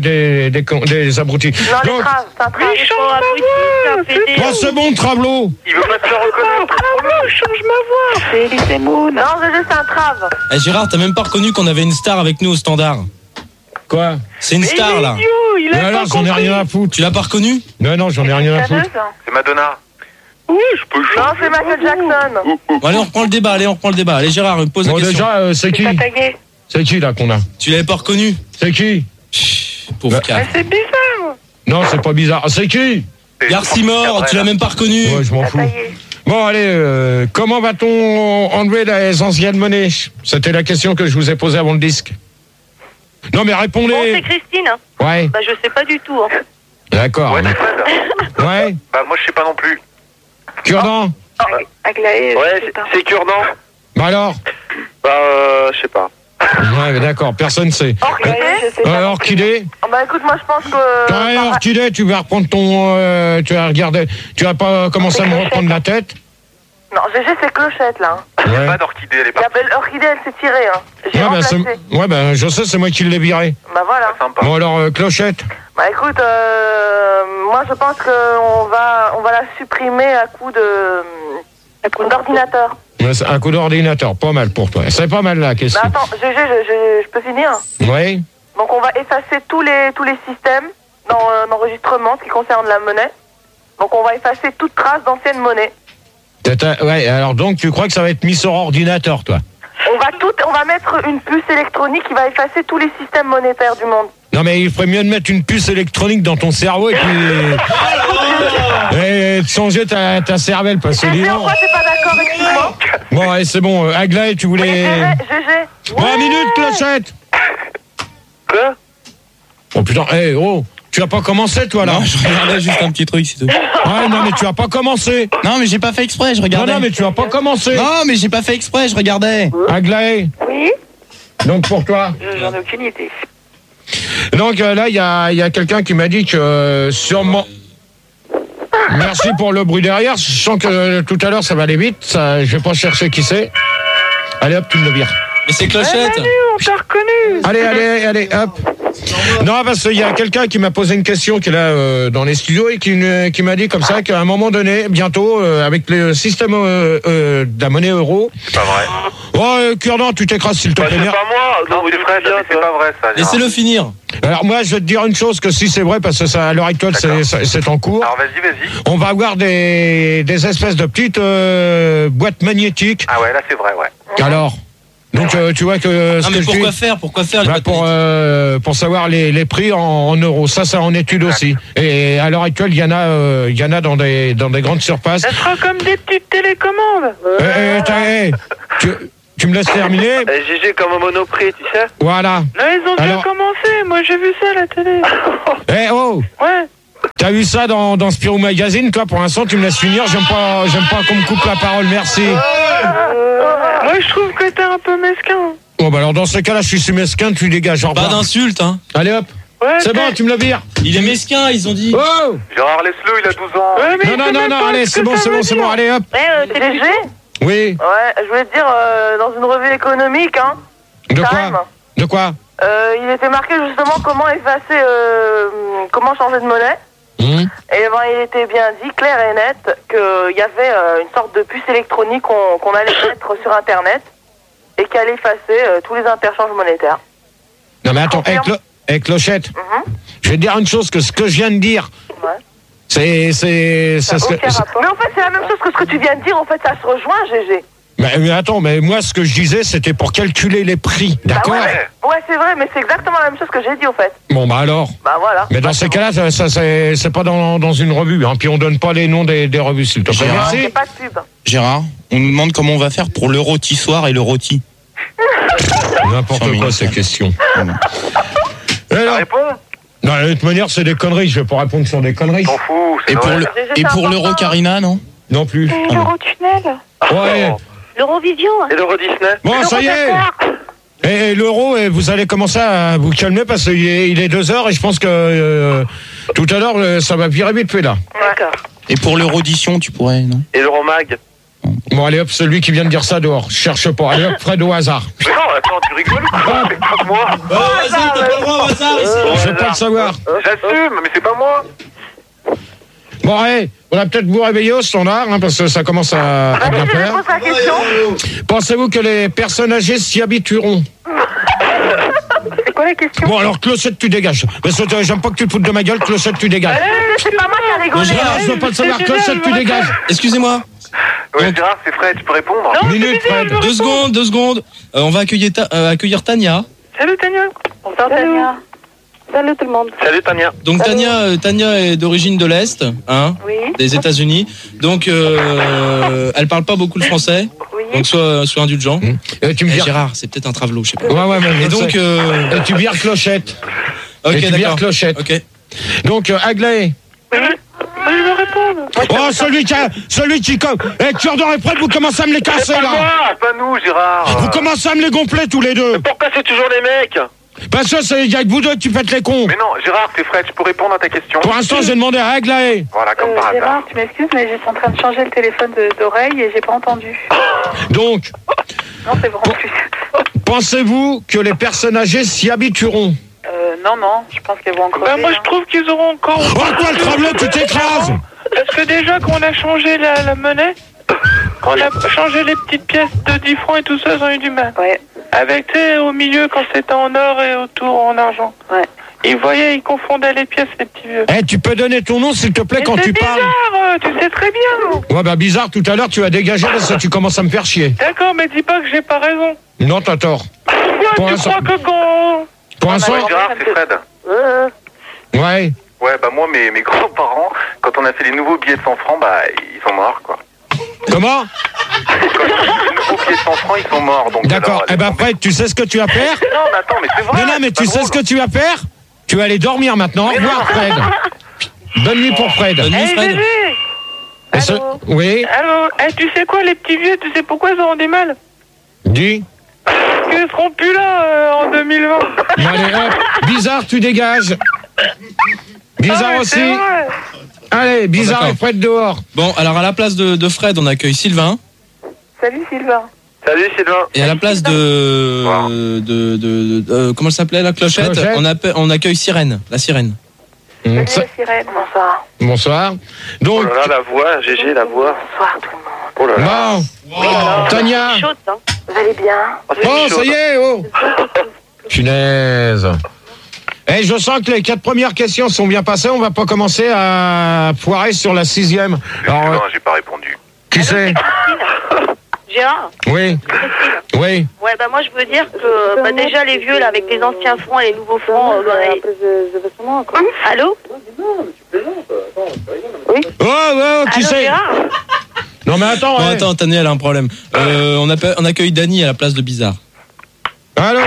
des abrutis. Non, les Donc, traves, c'est un trave. Mais change ma voix, c'est bon, c'est bon, Travelo. Il veut pas te faire reconnaître. Change ma voix. C'est Elise Moon. Non, c'est un trave. Eh, Gérard, t'as même pas reconnu qu'on avait une star avec nous au standard. Quoi? C'est une star là. Il Mais alors, j'en ai rien à foutre. Tu l'as pas reconnu? Non, j'en ai rien à foutre. C'est Madonna. Oui, je peux Non, c'est Michael Jackson. Bon, allez, on reprend le débat. Allez, Gérard, pose la Bon, question. déjà, c'est qui? C'est qui, là, qu'on a? Tu l'avais pas reconnu? C'est qui? Chut, pauvre cas. C'est bizarre. Non, c'est pas bizarre. C'est qui? Garcimore, tu l'as même pas reconnu? Ouais, je m'en fous. Bon, allez, comment va-t-on enlever les anciennes monnaies? C'était la question que je vous ai posée avant le disque. Non, mais répondez. Bon, c'est Christine. Ouais, Bah, je sais pas du tout. Hein. d'accord. Ouais, c'est Fred. Ouais, Bah moi je sais pas non plus. Cure-dent. Aglaé, Ouais, c'est cure-dent. Bah alors? Bah je sais pas. Ouais, d'accord, personne sait. Orchidée, je sais pas. Orchidée? Bah écoute, moi je pense que... Ouais, Orchidée, tu vas reprendre ton... tu vas regarder... Tu vas pas commencer à me reprendre la tête? Non, GG c'est Clochette là. Il y a Ouais. pas d'orchidée, elle est La pas belle orchidée, elle s'est tirée. Hein. J'ai Ouais, bah, remplacé. ouais, bah, je sais, c'est moi qui l'ai viré. Bah voilà. sympa. Bon, alors, Clochette? Bah écoute, moi je pense qu'on va la supprimer à coup d'ordinateur. Ouais, c'est un coup d'ordinateur, pas mal pour toi. C'est pas mal la question. Bah attends, GG, je peux finir. Oui. Donc on va effacer tous les systèmes dans l'enregistrement, ce qui concerne la monnaie. Donc on va effacer toute trace d'ancienne monnaie. Ouais, alors donc tu crois que ça va être mis sur ordinateur, toi? On va mettre une puce électronique qui va effacer tous les systèmes monétaires du monde. Non, mais il ferait mieux de mettre une puce électronique dans ton cerveau et puis... et de changer ta cervelle, parce que GG, dis en donc. quoi t'es pas d'accord, explique-moi. Bon, allez, c'est bon. Aglaé, tu voulais... GG. 3 minutes, Clochette. Quoi? Oh putain, tu as pas commencé, toi, là? Non, je regardais juste un petit truc, c'est tout. Ouais, non, mais tu as pas commencé. Non, mais j'ai pas fait exprès, je regardais. Non, mais tu as pas commencé. Non, mais j'ai pas fait exprès, je regardais. Aglaé, Oui. donc pour toi. J'en ai aucune idée. Donc là, il y a quelqu'un qui m'a dit que sûrement... Merci pour le bruit derrière. Je sens que tout à l'heure, ça va aller vite. Ça, je vais pas chercher qui c'est. Allez, hop, tu me le vires. Mais c'est Clochette. On t'a reconnu. Allez, hop. Non, parce qu'il y a quelqu'un qui m'a posé une question qui est là dans les studios et qui m'a dit comme ça qu'à un moment donné, bientôt, avec le système de la monnaie euro. C'est pas vrai. Oh, Cure-dent, tu t'écrases s'il te plaît. C'est pas moi. Non, mais Fred, c'est pas vrai ça. Laissez-le finir. Alors moi, je vais te dire une chose, que si c'est vrai, parce que ça, à l'heure actuelle, c'est en cours. Alors vas-y. On va avoir des espèces de petites boîtes magnétiques. Ah ouais, là c'est vrai, ouais. Alors, donc tu vois que... Non, mais pourquoi faire les boîtes pour savoir les prix en euros. Ça en étude aussi. Et à l'heure actuelle, il y en a dans des grandes surfaces. Ça sera comme des petites télécommandes. Tu me laisses terminer? GG comme au Monoprix, tu sais. Voilà. Là, ils ont déjà commencé. Moi, j'ai vu ça à la télé. Ouais. T'as vu ça dans Spirou Magazine, toi? Pour l'instant, tu me laisses finir. J'aime pas qu'on me coupe la parole. Merci. Moi, je trouve que t'es un peu mesquin. Bon, bah alors dans ce cas-là, je suis mesquin, tu dégages. Pas d'insulte, hein. Allez hop. Ouais, c'est bon, tu me le vires. Il est mesquin, ils ont dit. Oh Gérard, laisse-le, il a 12 ans. Ouais, mais non, allez, c'est bon, allez hop. T'es léger? Oui. Ouais, je voulais te dire, dans une revue économique, hein. De quoi? Il était marqué justement comment effacer, comment changer de monnaie. Et ben, il était bien dit, clair et net, qu'il y avait une sorte de puce électronique qu'on allait mettre sur Internet et qui allait effacer tous les interchanges monétaires. Non mais attends, Clochette, je vais te dire une chose, que ce que je viens de dire, c'est Mais en fait, c'est la même chose que ce que tu viens de dire, en fait, ça se rejoint, GG. Mais attends, mais moi, ce que je disais, c'était pour calculer les prix, d'accord? Ouais, c'est vrai, mais c'est exactement la même chose que j'ai dit, au fait. Bon, bah alors. Bah voilà. Mais dans ces cas-là, ça c'est pas dans une revue, hein. Puis on donne pas les noms des revues, s'il te plaît. Merci. C'est pas de pub. Gérard, on nous demande comment on va faire pour le rôtissoir et le rôti. N'importe quoi, ces questions. Ça répond? Non, de toute manière, c'est des conneries. Je vais pas répondre sur des conneries. T'en fous. Et pour l'euro Carina, non? Non plus. L'Eurotunnel. Ouais. L'Eurovision. Et l'Euro Disney. Bon, ça y est. Et l'euro, vous allez commencer à vous calmer parce qu'il est 2h et je pense que tout à l'heure, ça va virer vite fait là. D'accord. Et pour l'Eurodition, tu pourrais, non? Et l'Euromag. Bon, allez hop, celui qui vient de dire ça dehors. Je cherche pas. Allez hop, Fred au hasard. Mais non, attends, tu rigoles ou quoi? C'est pas moi. Vas-y, t'as pas le droit au hasard ici. Je veux pas le savoir. J'assume, mais c'est pas moi. Bon, allez, on va peut-être vous réveiller au standard, hein, parce que ça commence à bien faire. Pensez-vous que les personnes âgées s'y habitueront? C'est quoi la question? Bon, alors, Clochette, tu dégages. Parce que j'aime pas que tu te foutes de ma gueule, Clochette, tu dégages. C'est pas moi qui a rigolé. Je veux pas le savoir, Clochette, tu dégages. Excusez-moi. Ouais, Gérard, c'est Fred, tu peux répondre? Minute, Fred. 2 secondes. On va accueillir Tania. Salut Tania. Bonsoir Tania. Salut tout le monde. Salut Tania. Donc Tania est d'origine de l'Est, hein, Oui. des États-Unis. Donc elle parle pas beaucoup le français. Oui. Donc sois indulgent. Tu me vires. Gérard, c'est peut-être un travelot, je sais pas. Ouais, mais Et donc et tu vires Clochette. OK, et tu vires d'accord. Clochette. OK. Donc, Aglaé. Oui. Je veux répondre. Oh, celui qui comme. Cure-dent et Fred, vous commencez à me les casser, là. C'est pas nous, Gérard. Vous commencez à me les gonfler tous les deux. Pourquoi c'est toujours les mecs? Parce que il y a que vous deux qui faites les cons. Mais non, Gérard, c'est Fred, je peux répondre à ta question. Pour l'instant, j'ai demandé à Aglaé. Voilà, comme par hasard. Gérard, tu m'excuses, mais j'étais en train de changer le téléphone d'oreille et j'ai pas entendu. Donc, Non, c'est vraiment plus. pensez-vous que les personnes âgées s'y habitueront? Non, je pense qu'elles vont encore. Moi, je trouve qu'ils auront encore. Oh, toi, le travelot, tu t'écrases. Parce que déjà, quand on a changé la monnaie, quand on a changé les petites pièces de 10 francs et tout ça, ils ont eu du mal. Ouais. Avec, tu sais, au milieu, quand c'était en or et autour en argent. Ouais. Ils voyaient, ils confondaient les pièces, les petits vieux. Tu peux donner ton nom, s'il te plaît, quand tu parles? C'est bizarre, tu sais très bien. Ouais, bah, bizarre, tout à l'heure, tu as dégagé parce que tu commences à me faire chier. D'accord, mais dis pas que j'ai pas raison. Non, t'as tort. Pourquoi tu crois que quand... Pour l'instant. Gérard, c'est Fred. Ouais. Ouais, bah moi, mes grands-parents, quand on a fait les nouveaux billets de 100 francs, bah, ils sont morts, quoi. Comment? Quand on a fait les nouveaux billets de 100 francs, ils sont morts, donc... D'accord. Fred, tu sais ce que tu vas faire? Non, mais attends, mais c'est vrai. Non, mais tu sais ce que tu vas faire? Tu vas aller dormir maintenant. Au revoir, Fred. Bonne nuit pour Fred. Bonne nuit, Fred. Allô. Oui. Allô, tu sais quoi, les petits vieux, tu sais pourquoi ils auront du mal? Dis. Parce qu'ils seront plus là en 2020. Bon, allez, hop. Bizarre, tu dégages. Bizarre aussi. C'est vrai. Allez, Bizarre D'accord. et Fred dehors. Bon, alors à la place de Fred, on accueille Sylvain. Salut Sylvain. Salut Sylvain. Et à la place de comment elle s'appelait la clochette, on accueille Sirène, la sirène. Salut, Sirène. Bonsoir. Bonsoir. Donc, oh là là, la voix, GG, la voix. Bonsoir tout le monde. Oh là là. bon, Tania. Chaude, hein. Vous allez bien? Oh, ça y est, oh. Punaise. Eh, je sens que les 4 premières questions sont bien passées. On va pas commencer à foirer sur la 6e. Alors, j'ai pas répondu. Qui c'est? Gérard? Oui. Oui. Ouais, bah moi je veux dire que déjà les vieux là avec les anciens francs et les nouveaux francs. Allô? Oui. Oh, qui c'est? Gérard? Non mais attends. Bon, attends, Tania, elle a un problème. On accueille Dany à la place de Bizarre. Allô?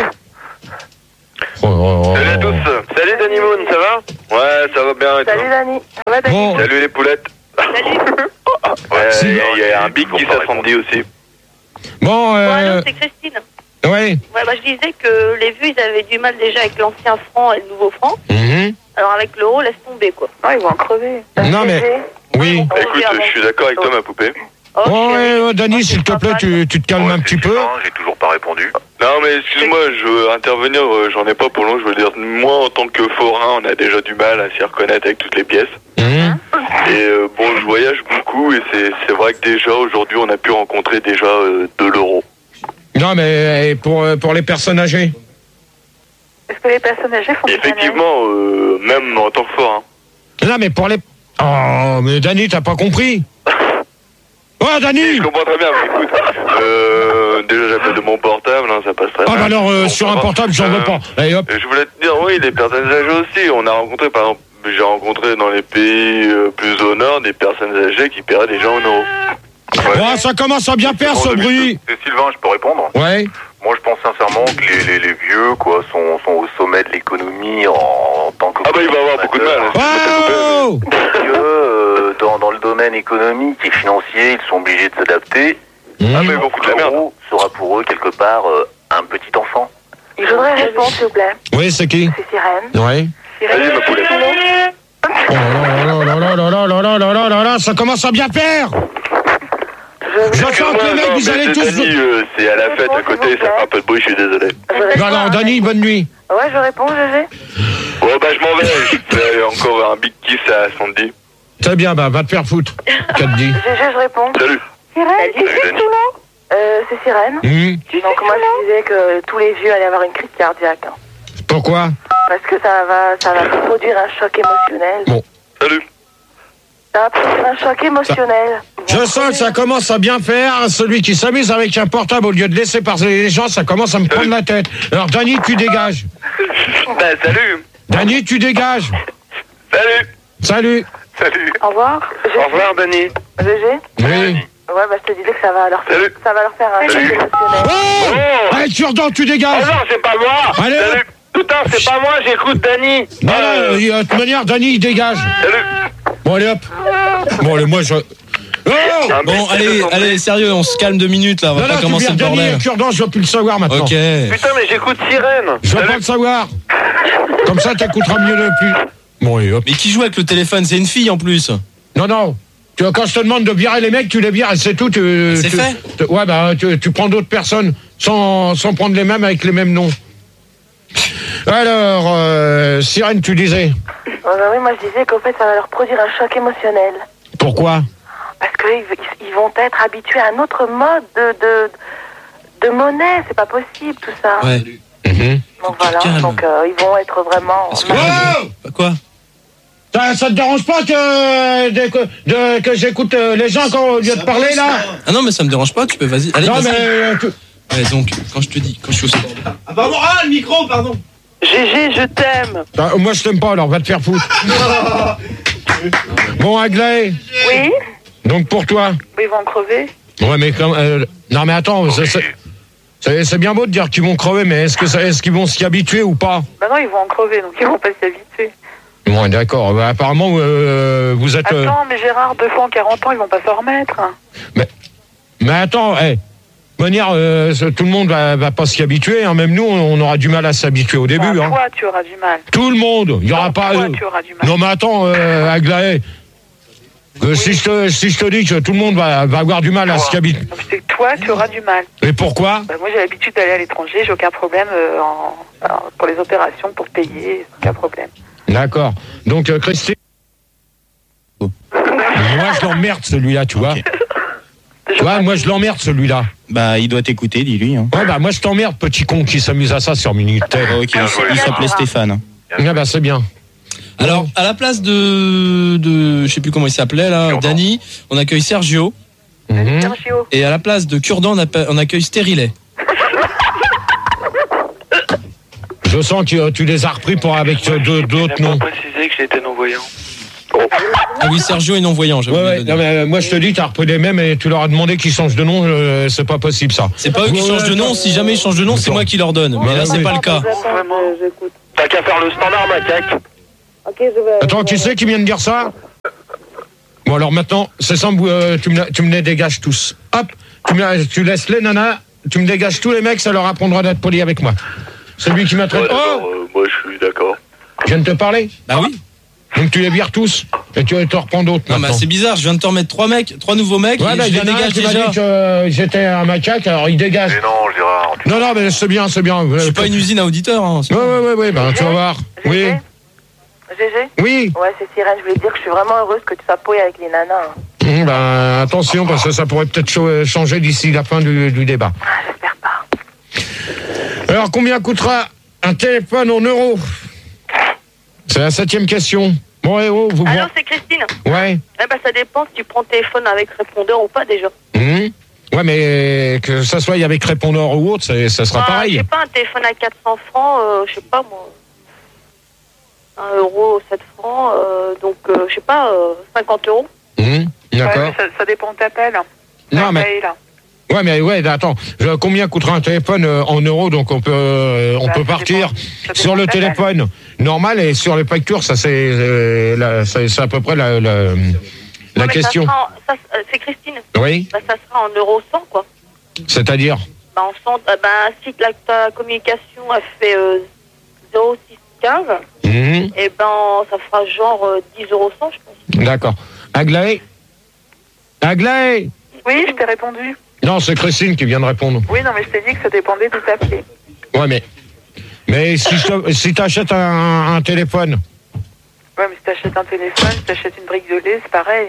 Salut à tous. Salut Danny Moon, ça va? Ouais, ça va bien et toi? Salut Dany. Ça va Dany? Bon. Salut les poulettes. Salut. Ouais, il y a un big qui s'attendit aussi. Bon, Bon, allô, c'est Christine. Oui. Ouais, bah je disais que les vieux ils avaient du mal déjà avec l'ancien franc et le nouveau franc. Alors avec l'euro, laisse tomber quoi. Ah, ils vont en crever. Non mais, oui. Écoute, je suis d'accord avec toi ma poupée. Oh, ouais, Dany, s'il te plaît, tu te calmes un petit peu. J'ai toujours pas répondu. Non mais excuse-moi, je veux intervenir, j'en ai pas pour long, je veux dire, moi en tant que forain, on a déjà du mal à s'y reconnaître avec toutes les pièces. Et bon, je voyage beaucoup et c'est vrai que déjà aujourd'hui on a pu rencontrer déjà de l'euro. Non mais pour les personnes âgées. Est-ce que les personnes âgées font effectivement, même en tant que forain. Non mais pour les... Oh, mais Dany, t'as pas compris? Oh, Dany! Je comprends très bien, mais écoute, déjà j'appelle de mon portable, hein, ça passe très bien. Ah bah alors, sur un portable, j'en veux pas. Allez, hop. Je voulais te dire, oui, les personnes âgées aussi, on a rencontré, par exemple, j'ai rencontré dans les pays plus au nord des personnes âgées qui paieraient déjà en euros. Ouais. Oh, ça commence à bien faire ce bruit. Sylvain, je peux répondre? Ouais. Moi, je pense sincèrement que les vieux, quoi, sont au sommet de l'économie en tant que... Ah bah il va avoir beaucoup de mal. Oh! Dans le domaine économique et financier, ils sont obligés de s'adapter. Ah mais ils vont foutre la merde. L'euro sera pour eux, quelque part, un petit enfant. Je voudrais répondre, s'il vous plaît. Oui, c'est qui? C'est Sirène. Ouais. Vas-y ma poulette. Oh là, ça commence à bien faire. Je sens que les mecs, vous allez tous... Dany, c'est à la fête à côté, ça fait un peu de bruit, je suis désolé. Non, Dany, bonne nuit. Ouais, je réponds, GG. Bon bah je m'en vais, je fais encore un big kiss à Sandy. Très bien, bah va te faire foutre. Qu'à te dit? GG, je réponds. Salut. Sirène, c'est tout là? C'est Sirène. Donc moi je disais que tous les vieux allaient avoir une crise cardiaque. Hein. Pourquoi? Parce que ça va produire un choc émotionnel. Bon. Salut. Ça va produire un choc émotionnel. Je sens que ça commence à bien faire. Celui qui s'amuse avec un portable au lieu de laisser parler les gens, ça commence à me prendre la tête. Alors Dany, tu dégages. Bah salut. Dany, tu dégages. Salut. Salut. Salut. Au revoir. Au revoir Dany. GG. Oui. Ouais, bah je te disais que ça va leur faire un choc émotionnel. Oh! Allez, Turdan, tu dégages. Oh non, c'est pas moi. Allez. Salut. Putain, c'est pas moi, j'écoute Dany. Non, de toute manière, Dany, il dégage. Salut. Bon, allez, hop. Bon, allez, moi, je... Oh! Bon, allez, sérieux, on se calme 2 minutes là, on va pas commencer le Dany bordel. et Turdan, je veux plus le savoir maintenant. Ok. Putain, mais j'écoute Sirène. Je veux pas le savoir. Comme ça, t'écouteras mieux le plus. Bon, allez, hop. Mais qui joue avec le téléphone? C'est une fille en plus. Non. Quand je te demande de virer les mecs, tu les vires et c'est tout. C'est fait. Ouais, bah, tu prends d'autres personnes sans prendre les mêmes avec les mêmes noms. Alors, Sirène, tu disais? Oui, moi je disais qu'en fait ça va leur produire un choc émotionnel. Pourquoi? Parce qu'ils vont être habitués à un autre mode de monnaie, c'est pas possible tout ça. Ouais. Donc voilà, donc ils vont être vraiment... Quoi? Ça te dérange pas que j'écoute les gens quand au lieu de parler là? Ah non mais ça me dérange pas, tu peux vas-y. Allez, non vas-y. mais Ouais, donc quand je suis au Ah bah le micro, pardon. GG, je t'aime. moi je t'aime pas alors, va te faire foutre. Bon, Aglaé. Oui. Donc pour toi? Ils vont crever. Ouais, mais non mais attends, c'est bien beau de dire qu'ils vont crever, mais est-ce qu'ils vont s'y habituer ou pas? Bah non, ils vont en crever, donc ils vont pas s'y habituer. Bon, d'accord. Bah, apparemment, vous êtes... Attends, mais Gérard, 2 fois en 40 ans, ils vont pas s'en remettre. Mais attends, de manière, tout le monde va pas s'y habituer. Hein. Même nous, on aura du mal à s'habituer au début. Toi, hein. tu auras du mal. Tout le monde. Il y aura pas... Toi, tu auras du mal. Non, mais attends, Aglaé. Si je te dis que tout le monde va avoir du mal à s'y habituer. Donc c'est que toi, tu auras du mal. Et pourquoi? Moi, j'ai l'habitude d'aller à l'étranger, j'ai aucun problème pour les opérations, pour payer, aucun problème. D'accord. Donc, Christine. Moi, je l'emmerde, celui-là, tu vois. Ouais, moi, je l'emmerde, celui-là. Bah, il doit t'écouter, dis-lui. Hein. Ouais, bah, moi, je t'emmerde, petit con qui s'amuse à ça sur Minitel. Ok, il s'appelait Stéphane. Ah, bah, c'est bien. Alors, à la place de je sais plus comment il s'appelait, là, Dany, on accueille Sergio. Sergio. Et à la place de Cure-dent, on accueille Stérilet. Je sens que tu les as repris avec d'autres noms. Je n'ai pas précisé que j'étais non-voyant. Ah oui, Sergio est non-voyant. Ouais. Non, mais moi, je te dis, tu as repris les mêmes et tu leur as demandé qu'ils changent de nom. C'est pas possible, ça. C'est pas eux qui changent de nom. Si jamais ils changent de nom, c'est moi qui leur donne. Mais là, c'est pas le cas. T'as qu'à faire le standard, macaque. Attends, qui c'est qui vient de dire ça? Bon, alors maintenant, c'est simple, tu me les dégages tous. Hop, tu laisses les nanas, tu me dégages tous les mecs, ça leur apprendra d'être poli avec moi. Celui qui m'a traité. Moi, je suis d'accord. Je viens de te parler? Bah oui. Donc tu les vires tous et tu te reprends d'autres. Non, mais c'est bizarre, je viens de te remettre 3 nouveaux mecs, ouais, et je les dégage déjà. Dit que j'étais un macaque, alors il dégage. Mais non, Gérard. Non, mais c'est bien. Je suis pas une usine à auditeurs. Hein, ouais, ben tu vas voir. Oui. GG? Oui. Ouais, c'est Sirène, je voulais te dire que je suis vraiment heureuse que tu sois poé avec les nanas. Ben, attention, parce que ça pourrait peut-être changer d'ici la fin du débat. J'espère pas. Alors, combien coûtera un téléphone en euros? C'est la 7e question. Bon, vous... Alors, c'est Christine. Ouais. Eh ben, ça dépend si tu prends le téléphone avec répondeur ou pas, déjà. Ouais, mais que ça soit avec répondeur ou autre, ça sera pareil. Je sais pas, un téléphone à 400 francs, je sais pas, moi... 1 euro, 7 francs, donc, je sais pas, 50 euros. D'accord. Ouais, ça dépend de ta pelle. Non, mais... Ouais, mais attends, combien coûtera un téléphone en euros? Donc on peut partir sur le téléphone normal et sur les factures, ça c'est à peu près la question. C'est Christine. Oui. Bah, ça sera en euros 100, quoi. C'est-à-dire? Bah, en 100, si ta communication a fait 0,615, et ben ça fera genre 10 euros 100, je pense. D'accord. Aglaé? Oui, je t'ai répondu. Non, c'est Christine qui vient de répondre. Oui, non, mais je t'ai dit que ça dépendait d'où t'appelais. Ouais, mais si t'achètes un téléphone. Ouais, mais si t'achètes un téléphone, si t'achètes une brique de lait, c'est pareil.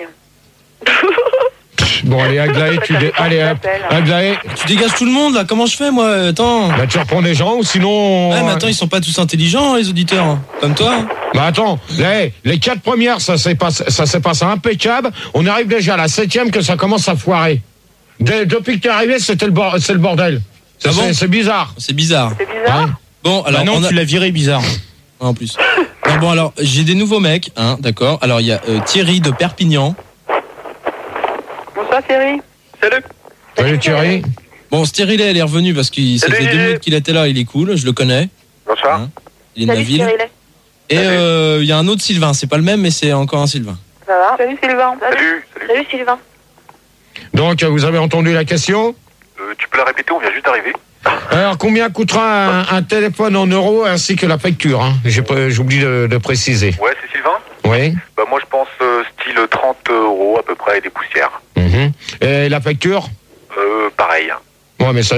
Bon, allez, Aglaé, Aglaé. Tu dégages tout le monde, là. Comment je fais, moi? Attends. Bah, tu reprends des gens ou sinon... Ouais, mais attends, ils sont pas tous intelligents, les auditeurs. Hein. Comme toi. Bah, attends. Les 4 premières, ça s'est passé impeccable. On arrive déjà à la 7e que ça commence à foirer. Depuis que t'es arrivé, c'est le bordel. C'est bizarre. C'est bizarre. C'est bizarre. Ouais. Bon, alors... non, tu l'as viré bizarre. En plus. Non, bon, alors, j'ai des nouveaux mecs, hein, d'accord. Alors, il y a Thierry de Perpignan. Bonsoir Thierry. Salut Thierry. Bon, Stérilet, elle est revenue parce que ça fait 2 minutes qu'il était là, il est cool, je le connais. Bonsoir. Hein, il est de la ville. Et il y a un autre Sylvain, c'est pas le même, mais c'est encore un Sylvain. Ça va? Salut Sylvain. Salut Sylvain. Donc, vous avez entendu la question? Tu peux la répéter, on vient juste d'arriver. Alors, combien coûtera un téléphone en euros ainsi que la facture, hein? J'oublie de préciser. Ouais, c'est Sylvain? Oui. Bah, moi, je pense style 30 € à peu près et des poussières. Et la facture? Pareil. Ouais, mais ça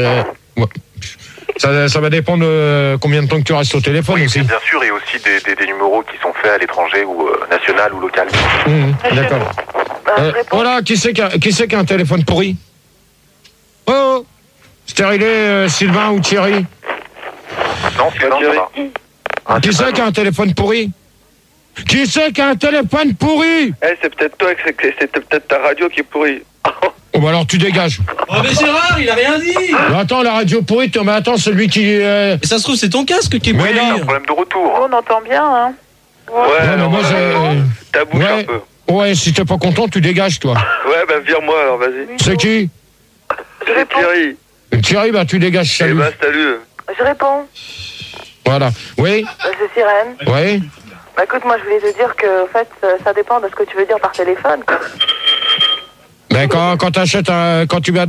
va dépendre de combien de temps que tu restes au téléphone aussi. Bien sûr, et aussi des numéros qui sont faits à l'étranger ou national ou local. D'accord. Voilà, qui c'est qui a un téléphone pourri? Oh, Stérilet, Sylvain ou Thierry? Non, Sylvain, ça va. Qui c'est qui a un téléphone pourri? Qui c'est qui a un téléphone pourri? C'est peut-être toi, c'était peut-être ta radio qui est pourrie. Oh, bah alors tu dégages. Oh, mais Gérard, il a rien dit. Mais attends, la radio pourrie, mais attends, celui qui... Et ça se trouve, c'est ton casque qui est pourri. Oui, problème de retour. On entend bien, hein. Ouais, mais moi, ta bouche un peu. Ouais, si t'es pas content, tu dégages, toi. Ouais, bah vire-moi alors, vas-y. C'est qui? C'est Thierry. Thierry, bah tu dégages, salut. Eh bah, salut. Je réponds. Voilà. Oui? C'est Sirène. Oui? Bah écoute, moi je voulais te dire que, en fait, ça dépend de ce que tu veux dire par téléphone, quoi. Mais quand tu vas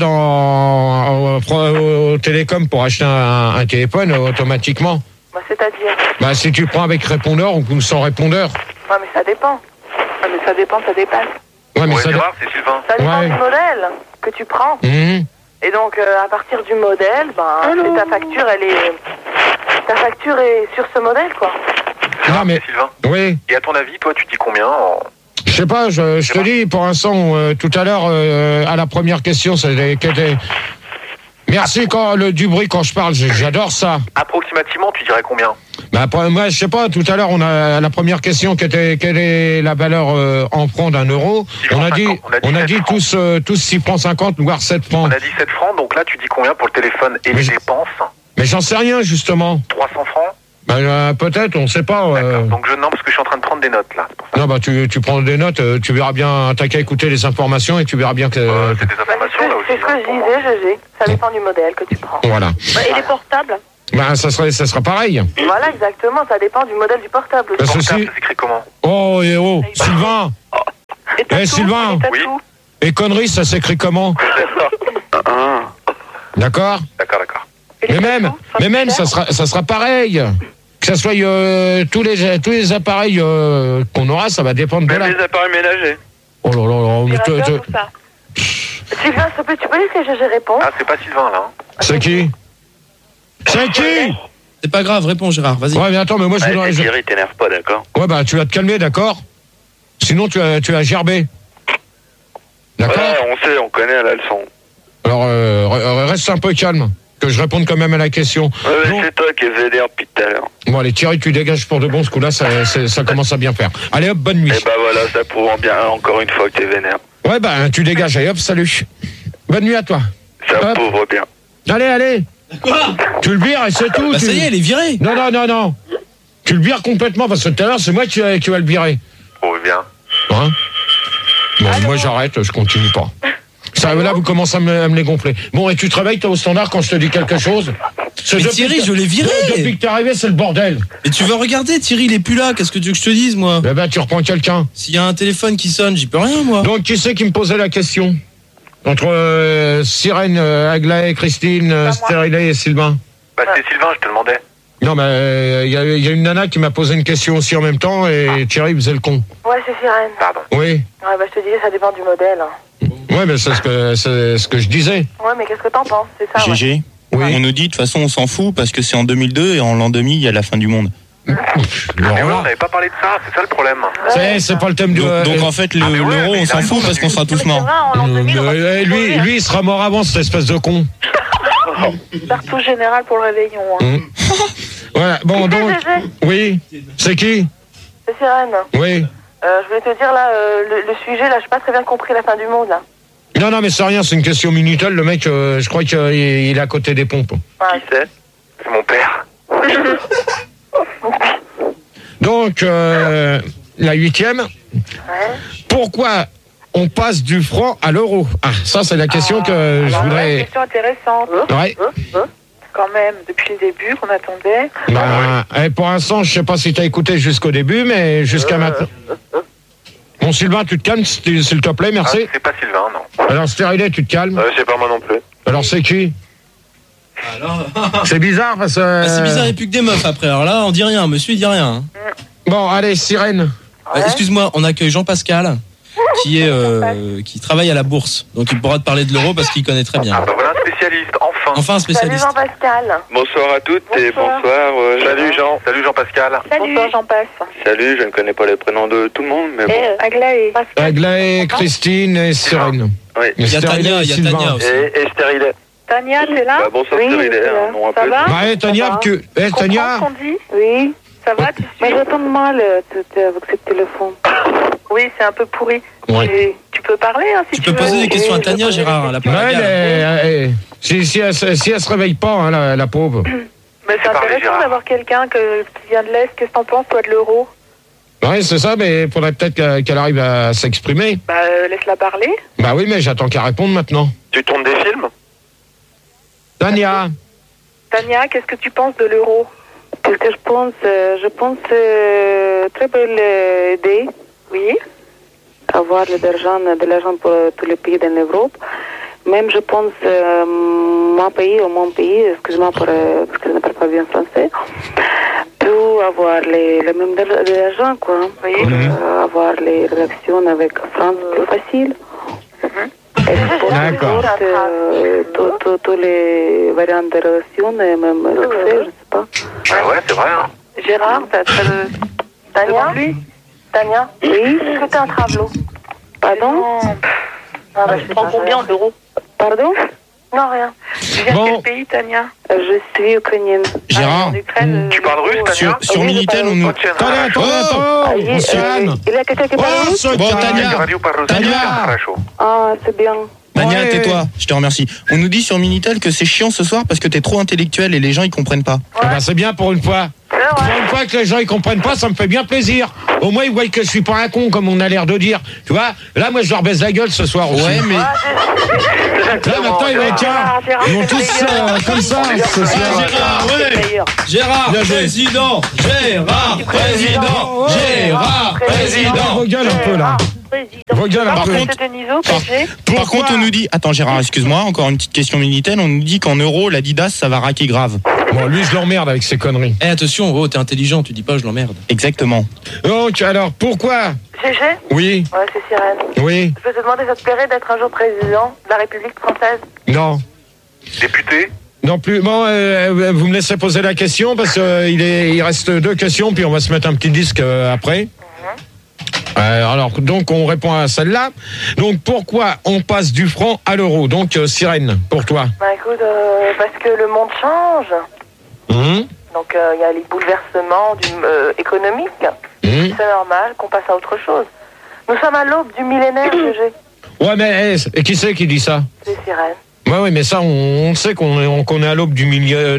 au télécom pour acheter un téléphone, automatiquement. Bah c'est-à-dire? Bah si tu prends avec répondeur ou sans répondeur. Ouais, mais ça dépend. Ouais, mais ça dépend, ça dépasse. Ouais, mais Gérard, c'est Sylvain. Ça dépend du modèle que tu prends. Et donc, à partir du modèle, ta facture est sur ce modèle, quoi. Non, mais Sylvain. Oui. Et à ton avis, toi, tu dis combien Je sais pas, je te dis, pour l'instant, tout à l'heure, à la première question, c'était... Merci du bruit quand je parle, j'adore ça. Approximativement, tu dirais combien? Moi, je sais pas, tout à l'heure, on a la première question qui était quelle est la valeur en francs d'un euro. On a dit tous 6 francs 50, voire 7 francs. On a dit 7 francs, donc là, tu dis combien pour le téléphone et les dépenses? Mais j'en sais rien, justement. 300 francs? Peut-être, on sait pas. Donc non, parce que je suis en train de prendre des notes, là. Non, tu prends des notes, tu verras bien, t'as qu'à écouter les informations et tu verras bien que... c'est des informations, là aussi. C'est ce que je disais, GG. Ça dépend du modèle que tu prends. Voilà. Et les portables? Ça sera pareil. Voilà, exactement, ça dépend du modèle du portable. Le portable, ça s'écrit comment? Sylvain. Sylvain. Oui. Et conneries, ça s'écrit comment? D'accord. Mais même, ça sera pareil. Que ça soit tous les appareils qu'on aura, ça va dépendre de là. Même les appareils ménagers. Oh là là, Sylvain, s'il te plaît, tu peux laisser GG répondre? Ah, c'est pas Sylvain, là. C'est qui? C'est qui? C'est pas grave, réponds Gérard, vas-y. Ouais, mais attends, mais moi je voudrais... Thierry, t'énerve pas, d'accord? Ouais, tu vas te calmer, d'accord? Sinon, tu vas gerber. D'accord? Ouais, on sait, on connaît la leçon. Alors, reste un peu calme, que je réponde quand même à la question. Ouais, c'est toi qui es vénère depuis tout à l'heure. Bon, allez, Thierry, tu dégages pour de bon, ce coup-là, ça commence à bien faire. Allez, hop, bonne nuit. Et voilà, ça prouve bien encore une fois que t'es vénère. Ouais, tu dégages, allez, hop, salut. Bonne nuit à toi. Ça prouve bien. Allez. Quoi? Tu le vires et c'est tout. Ça y est, elle est virée. Non. Tu le vires complètement, parce que tout à l'heure, c'est moi qui va le virer. Oh, bien. Hein? Bon, moi, j'arrête, je continue pas. Ça, là, vous commencez à me les gonfler. Bon, et tu te réveilles, toi, au standard, quand je te dis quelque chose? Mais Thierry, je l'ai viré. Depuis que t'es arrivé, c'est le bordel. Et tu veux regarder, Thierry, il est plus là. Qu'est-ce que tu veux que je te dise, moi? Tu reprends quelqu'un. S'il y a un téléphone qui sonne, j'y peux rien, moi. Donc, qui c'est qui me posait la question? Entre Sirène, Aglaé, Christine, Stérilé et Sylvain. C'est Sylvain, je te demandais. Non, mais il y a une nana qui m'a posé une question aussi en même temps et Thierry faisait le con. Ouais, c'est Sirène. Pardon. Oui. Ouais, je te disais, ça dépend du modèle. Ouais, mais c'est ce que je disais. Ouais, mais qu'est-ce que t'en penses? C'est ça, GG. Oui. On nous dit, de toute façon, on s'en fout parce que c'est en 2002 et en l'an 2000, il y a la fin du monde. Mais on n'avait pas parlé de ça, c'est ça le problème. C'est pas le thème du... Donc en fait, l'euro, on s'en fout parce qu'on sera tous morts. Lui, il sera mort avant, cette espèce de con. Partout général pour le réveillon. Voilà, bon, donc... Oui, c'est qui? C'est Sirène. Oui. Je voulais te dire, là, le sujet, là, j'ai pas très bien compris la fin du monde, là. Non, mais c'est rien, c'est une question Minitel. Le mec, je crois qu'il est à côté des pompes. Qui c'est? C'est mon père. Donc, la 8e. Pourquoi on passe du franc à l'euro? Ah, ça, c'est la question que je voudrais... Une question intéressante. Ouais. Quand même, depuis le début qu'on attendait. Pour l'instant, je sais pas si tu as écouté jusqu'au début, mais jusqu'à maintenant... Bon, Sylvain, tu te calmes, s'il te plaît, merci. C'est pas Sylvain, non. Alors, Stérilé, tu te calmes? C'est pas moi non plus. Alors, c'est qui? C'est bizarre, parce que... c'est bizarre, il n'y a plus que des meufs après. Alors là, on dit rien, monsieur, il dit rien. Bon, allez, Sirène. Excuse-moi, on accueille Jean-Pascal, qui travaille à la bourse. Donc il pourra te parler de l'euro parce qu'il connaît très bien. Voilà un spécialiste, enfin. Enfin un spécialiste. Salut Jean-Pascal. Bonsoir à toutes et bonsoir. Salut Jean. Salut Jean-Pascal. Bonsoir Jean-Passe. Salut, je ne connais pas les prénoms de tout le monde, mais bon. Aglaé. Aglaé, Christine et Sirène. Oui. Il y a Tania aussi. Et Stérilé. Tania, t'es là? Bonsoir Stérilé, non un peu. Ça va? Tania, Tania. Oui. Ça va, tu suis? Je t'entends mal avec ce téléphone. Oui, c'est un peu pourri. Ouais. Tu peux parler, hein, si tu peux poser des questions à Tania, Gérard. Si elle se réveille pas, hein, la pauvre. Mais c'est intéressant d'avoir quelqu'un qui vient de l'Est. Qu'est-ce que t'en penses, toi, de l'euro? Oui, c'est ça, mais il faudrait peut-être qu'elle arrive à s'exprimer. Laisse-la parler. Bah oui, mais j'attends qu'elle réponde maintenant. Tu tournes des films? Tania, qu'est-ce que tu penses de l'euro? Qu'est-ce que je pense? Je pense très belle idée. Oui. Avoir de l'argent pour tous les pays de l'Europe. Même je pense mon pays, excuse-moi parce que je ne parle pas bien français, peut avoir le même de l'argent, quoi. Oui. avoir les relations avec France plus facile. D'accord. Tous les variantes de relations, même l'accès, je ne sais pas. Ouais, c'est vrai. Hein. Gérard, Tania? Tania? Oui. Est-ce que t'as un travelot? Pardon? Je prends combien d'euros? Pardon? Non, rien. Tu viens de quel pays, Tania? Je suis ukrainienne. Gérard, Tu parles russe, Tania? sur Minitel, on nous... Attends, on se calme. Il y a quelqu'un qui parle russe? Bon, Tania, Ah, c'est bien. Tania, Ouais. tais-toi, je te remercie. On nous dit sur Minitel que c'est chiant ce soir parce que t'es trop intellectuel et les gens ils comprennent pas. Eh ben, c'est bien pour une fois. Pour une fois que les gens ils comprennent pas, ça me fait bien plaisir. Au moins ils voient que je suis pas un con comme on a l'air de dire. Tu vois, là moi je leur baisse la gueule ce soir aussi. Ouais, mais... Là maintenant ils vont être tiens, ils vont tous comme ça ce soir. Gérard, ouais. Gérard, président. Gérard, président. Gérard, président. Vos gueules un peu là. Vos gueules un peu. Par contre, on nous dit... Attends, Gérard, excuse-moi, encore une petite question Minitel. On nous dit qu'en euros, l'Adidas, ça va raquer grave. Bon, lui je l'emmerde avec ses conneries. Eh, attention, oh, t'es intelligent, tu dis pas je l'emmerde. Exactement. Donc alors, pourquoi? GG? Oui, Ouais, c'est Sirène. oui, Je peux te demander, ça te plairait d'être un jour président de la République française? non. Député? Non plus. Bon, vous me laissez poser la question parce qu'il reste 2 questions, puis on va se mettre un petit disque après. Alors, donc, on répond à celle-là. Donc, pourquoi on passe du franc à l'euro? Donc, Sirène, pour toi. Bah écoute, parce que le monde change. Donc, il y a les bouleversements économiques. C'est normal qu'on passe à autre chose. Nous sommes à l'aube du millénaire, GG. Ouais, mais et qui c'est qui dit ça? C'est Sirène. Ouais, oui, mais ça, on sait qu'on est à l'aube du milieu,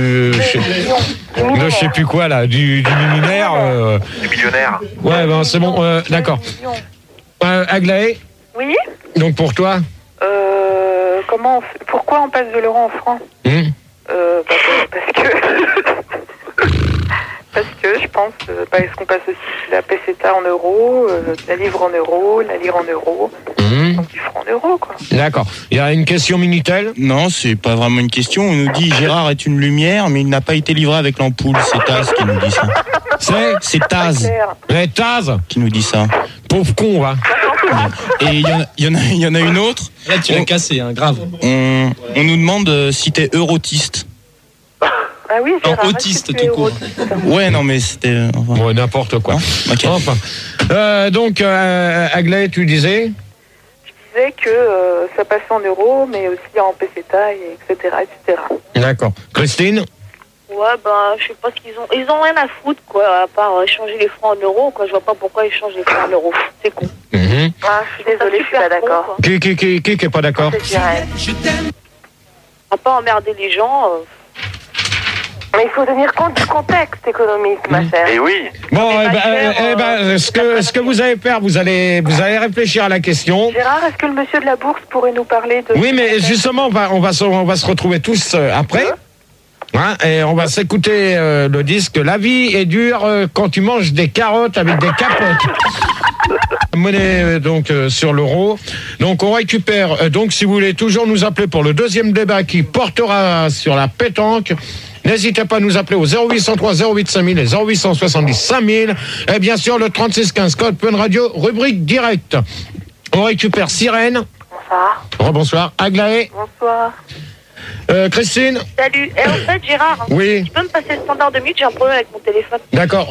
je sais plus quoi là, du millénaire. Du millionnaire. Ouais, ben c'est bon, d'accord. Aglaé, Oui. donc pour toi. Pourquoi on passe de l'euro en franc? Parce que je pense, est-ce qu'on passe aussi la peseta en euros, la livre en euros, la lire en euros, donc du franc en euros, quoi. D'accord. Il y a une question Minitel? Non, c'est pas vraiment une question. On nous dit Gérard est une lumière, mais il n'a pas été livré avec l'ampoule. C'est Taz qui nous dit ça. C'est Taz. Ouais, Taz qui nous dit ça. Pauvre con, va. Et il y en a une autre. Là, tu l'as cassé, hein, grave. On nous demande si t'es eurotiste. Ah oui, Gérard, autiste tout court. Ouais, non, mais c'était... Enfin. Ouais, n'importe quoi. Okay. Enfin. Donc, Aglaé, tu disais? Je disais que ça passait en euros, mais aussi en peseta, etc., etc. D'accord. Christine? Ouais, je sais pas ce qu'ils ont. Ils ont rien à foutre, quoi, à part changer les francs en euros, quoi. Je vois pas pourquoi ils changent les francs en euros. C'est con. Ah, je suis désolée, je suis pas d'accord. Qui est pas d'accord? C'est Sirène. À pas emmerder les gens. Mais il faut tenir compte du contexte économique, ma chère. Et oui. Bon, ce que vous allez faire, vous allez réfléchir à la question. Gérard, est-ce que le monsieur de la bourse pourrait nous parler de... Oui, mais justement, on va se retrouver tous après. Hein, et on va s'écouter le disque. La vie est dure quand tu manges des carottes avec des capotes. Monnaie donc sur l'euro. Donc on récupère. Donc si vous voulez toujours nous appeler pour le deuxième débat qui portera sur la pétanque, n'hésitez pas à nous appeler au 0803 08 5000 et 0870 5000. Et bien sûr le 3615 code Fun Radio, rubrique directe. On récupère Sirène. Bonsoir. Rebonsoir. Aglaé. Bonsoir. Christine. Salut. Et en fait, Gérard, oui. Tu peux me passer le standard de minutes? J'ai un problème avec mon téléphone. D'accord.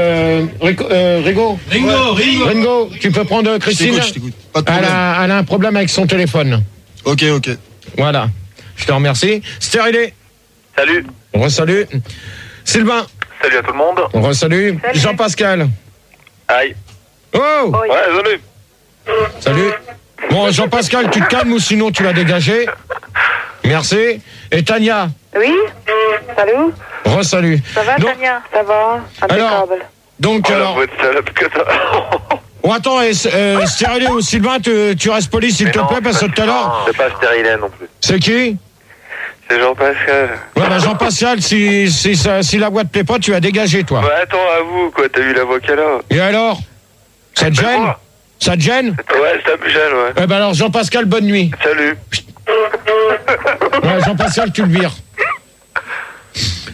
Ringo, tu peux prendre Christine. Je t'écoute. Pas de problème. Elle a un problème avec son téléphone. Ok. Voilà. Je te remercie. Stérilé. Salut. On re-salue. Sylvain. Salut à tout le monde. On re-salue. Jean-Pascal. Aïe. Oh. Ouais, salut. Salut. Bon, Jean-Pascal, tu te calmes ou sinon tu vas dégager. Merci. Et Tania. Oui. Salut. Re-salut. Ça va, Tania? Ça va. Impeccable. Donc, alors... Oh, attends, Stérilé ou Sylvain, tu restes poli s'il te plaît, parce que tout à l'heure... C'est pas Stérilé non plus. C'est qui? C'est Jean-Pascal. Ouais, bah Jean-Pascal, si la voix te plaît pas, tu vas dégager, toi. Bah attends, à vous, quoi, t'as eu la voix qu'elle a. Et alors? Ça te gêne? Ça te gêne? Ouais, ça me gêne, ouais. Eh ben alors, Jean-Pascal, bonne nuit. Salut. Ouais, Jean-Pascal, tu le vires.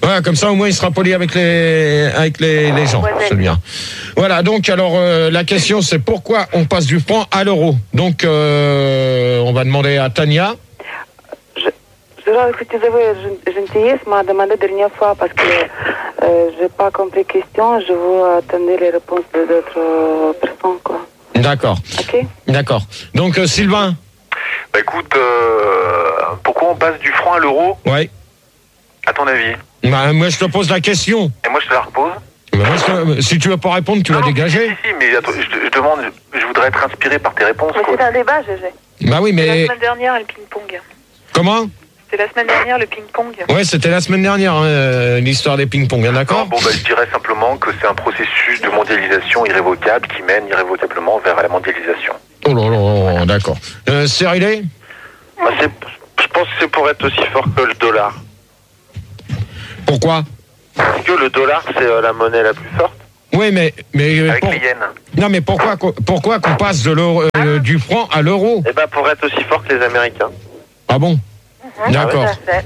Voilà, comme ça au moins il sera poli avec les gens, c'est bien. Voilà, donc alors la question c'est pourquoi on passe du franc à l'euro. Donc on va demander à Tania. Écoutez, gentillesse m'a demandé la dernière fois parce que j'ai pas compris la question. Je veux attendre les réponses de d'autres personnes, quoi. D'accord. Ok. D'accord. Donc Sylvain. Bah écoute, pourquoi on passe du franc à l'euro? Ouais. À ton avis? Bah, moi je te pose la question. Et moi je te la repose. Bah, moi, si tu veux pas répondre, tu vas dégager. Si, mais attends, je demande, je voudrais être inspiré par tes réponses. Mais c'est un débat, GG. Bah oui, mais. La semaine dernière, le ping-pong. Comment? C'est la semaine dernière, le ping-pong. Ouais, c'était la semaine dernière, l'histoire des ping-pong, hein, d'accord? Bon, bah, je dirais simplement que c'est un processus de mondialisation irrévocable qui mène irrévocablement vers la mondialisation. Oh là là, d'accord. Cyrilé? Je pense que c'est pour être aussi fort que le dollar. Pourquoi? Parce que le dollar, c'est la monnaie la plus forte. Oui, mais avec les yens. Non, mais pourquoi qu'on passe de l'euro, du franc à l'euro? Eh ben, pour être aussi fort que les Américains. Ah bon? D'accord.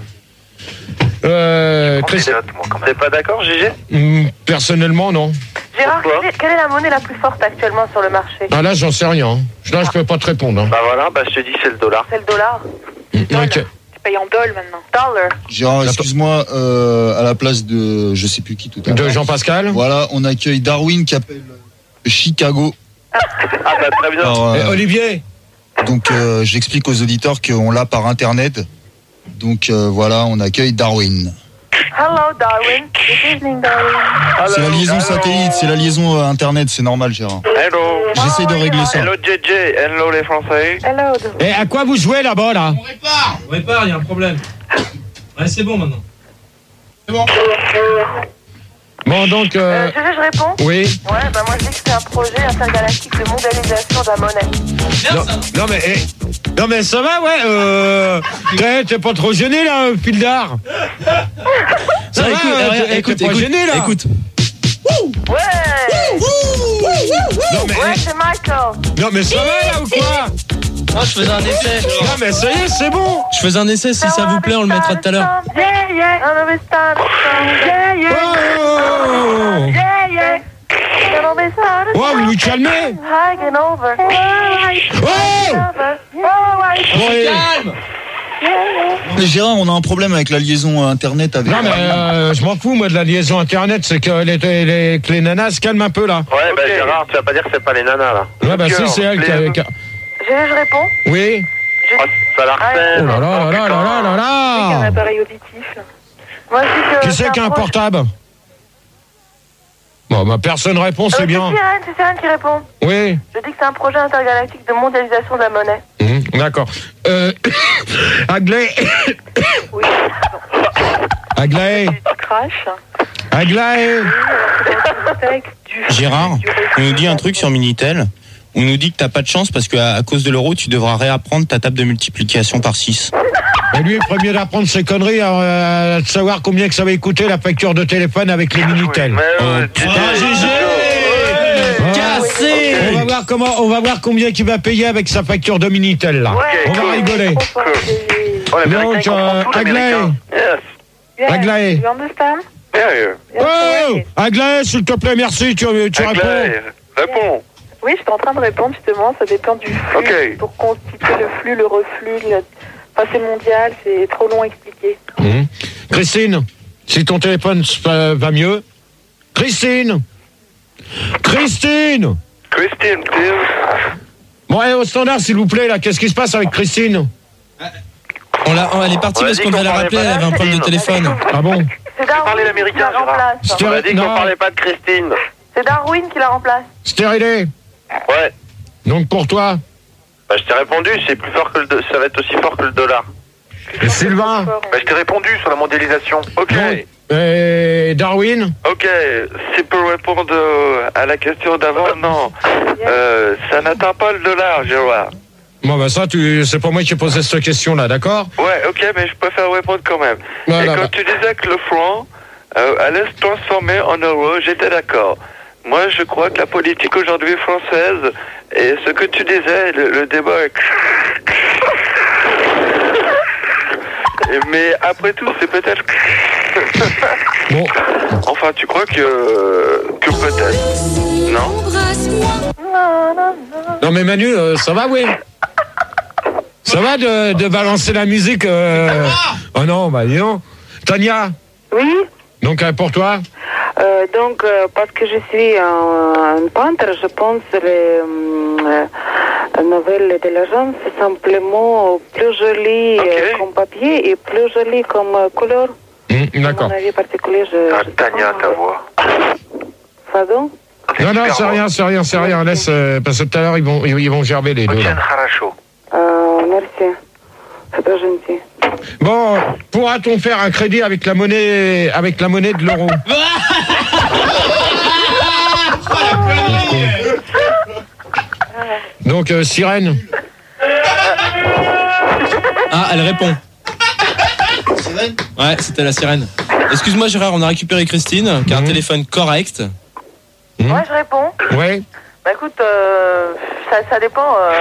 T'es pas d'accord, GG? Personnellement, non. Gérard, quelle est la monnaie la plus forte actuellement sur le marché? Ah là, j'en sais rien. Là, je peux pas te répondre. Hein. Bah voilà, bah je te dis, c'est le dollar. C'est le dollar. Ok. Tu payes en dollars maintenant. Dollar. Gérard, excuse-moi, à la place de je sais plus qui tout à l'heure. De Jean-Pascal. Voilà, on accueille Darwin qui appelle Chicago. Ah bah très bien. Alors, Et Olivier. Donc j'explique aux auditeurs qu'on l'a par internet. Donc voilà, on accueille Darwin. Hello, Darwin. Good evening, Darwin. C'est la liaison satellite, c'est la liaison internet, c'est normal, Gérard. Hello. J'essaie de régler ça. Hello, JJ. Hello, les Français. Hello. Et à quoi vous jouez là-bas, là? On répare, il y a un problème. Ouais, c'est bon maintenant. C'est bon. Bon, donc... Je réponds? Oui. Ouais, bah moi je dis que c'est un projet intergalactique de mondialisation de la monnaie. Non mais ça va, ouais. T'es pas trop gêné là, fil d'art. Ça va, écoute, pas gêné là. Écoute. Ouais. Non, mais, ouais, c'est Michael. Non mais ça va là ou quoi? Non, je faisais un essai. Non mais ça y est, c'est bon. Je faisais un essai, si ça vous plaît, on le mettra tout à l'heure. Yeah, yeah. Yeah, yeah. Oh. Yeah, yeah. Oh, vous vous calmez. Calme. Mais Gérard, on a un problème avec la liaison internet avec... Non mais je m'en fous moi de la liaison internet, c'est que les nanas se calment un peu là. Ouais, bah Gérard, tu vas pas dire que c'est pas les nanas là. Ouais, bah si, c'est elle qui a... Je réponds? Oui. Oh, ça la refait. Oh là là là là là là là. C'est un appareil auditif là. Moi, je dis que qui c'est qui a un portable? Bon, bah personne répond, c'est bien. C'est Cyrène qui répond. Oui. Je dis que c'est un projet intergalactique de mondialisation de la monnaie. D'accord. Aglaé. Oui. Aglaé. Crash. Aglaé. Gérard, on nous dit un truc sur Minitel. On nous dit que t'as pas de chance parce qu'à cause de l'euro, tu devras réapprendre ta table de multiplication par 6. Et lui, il est premier d'apprendre ses conneries, de savoir combien que ça va coûter la facture de téléphone avec les Minitel. Cassé. On va voir combien il va payer avec sa facture de Minitel là. On va rigoler. Donc, Aglaé. Aglaé. You understand? Oh, Aglaé, s'il te plaît, merci. Tu réponds. Réponds. Oui, je suis en train de répondre justement. Ça dépend du flux. Okay. Pour constituer le flux, le reflux. Enfin, c'est mondial. C'est trop long à expliquer. Christine, si ton téléphone va mieux. Christine. Christine, please. Bon, allez, au standard, s'il vous plaît, là. Qu'est-ce qui se passe avec Christine? Elle est partie parce qu'on devait la rappeler, elle avait un problème de téléphone. Ah bon? C'est Darwin qui la remplace. On a dit qu'on parlait pas de Christine. C'est Darwin qui la remplace. Stérilé. Ouais. Donc pour toi? Bah je t'ai répondu, c'est plus fort que ça va être aussi fort que le dollar. Et Sylvain? Bah je t'ai répondu sur la mondialisation. Ok. Et Darwin? Ok, c'est pour répondre à la question d'avant, non. Ça n'atteint pas le dollar, Gérard. Bon bah ça, c'est pas moi qui ai posé cette question-là, d'accord? Ouais, ok, mais je préfère répondre quand même. Voilà, et quand tu disais que le franc allait se transformer en euro, j'étais d'accord. Moi, je crois que la politique aujourd'hui française, et ce que tu disais, le débat est... Mais après tout, c'est peut-être Bon. Enfin, tu crois que peut-être. Non. Non mais Manu, ça va, oui. Ça va de balancer la musique Oh non, bah dis donc. Tania. Oui. Donc pour toi. Parce que je suis un peintre, je pense les nouvelles de l'agence c'est simplement plus jolies comme papier et plus jolies comme couleur. D'accord. Mon avis particulier, Tania, ta voix. Pardon? Non, c'est rien. Laisse, parce que tout à l'heure, ils vont gerber les deux. Là. Merci. C'est très gentil. Bon, pourra-t-on faire un crédit avec la monnaie de l'euro? Donc, Sirène. Ah, elle répond. Sirène? Ouais, c'était la sirène. Excuse-moi Gérard, on a récupéré Christine, qui a un téléphone correct. Ouais, je réponds. Ouais. Bah écoute, ça dépend.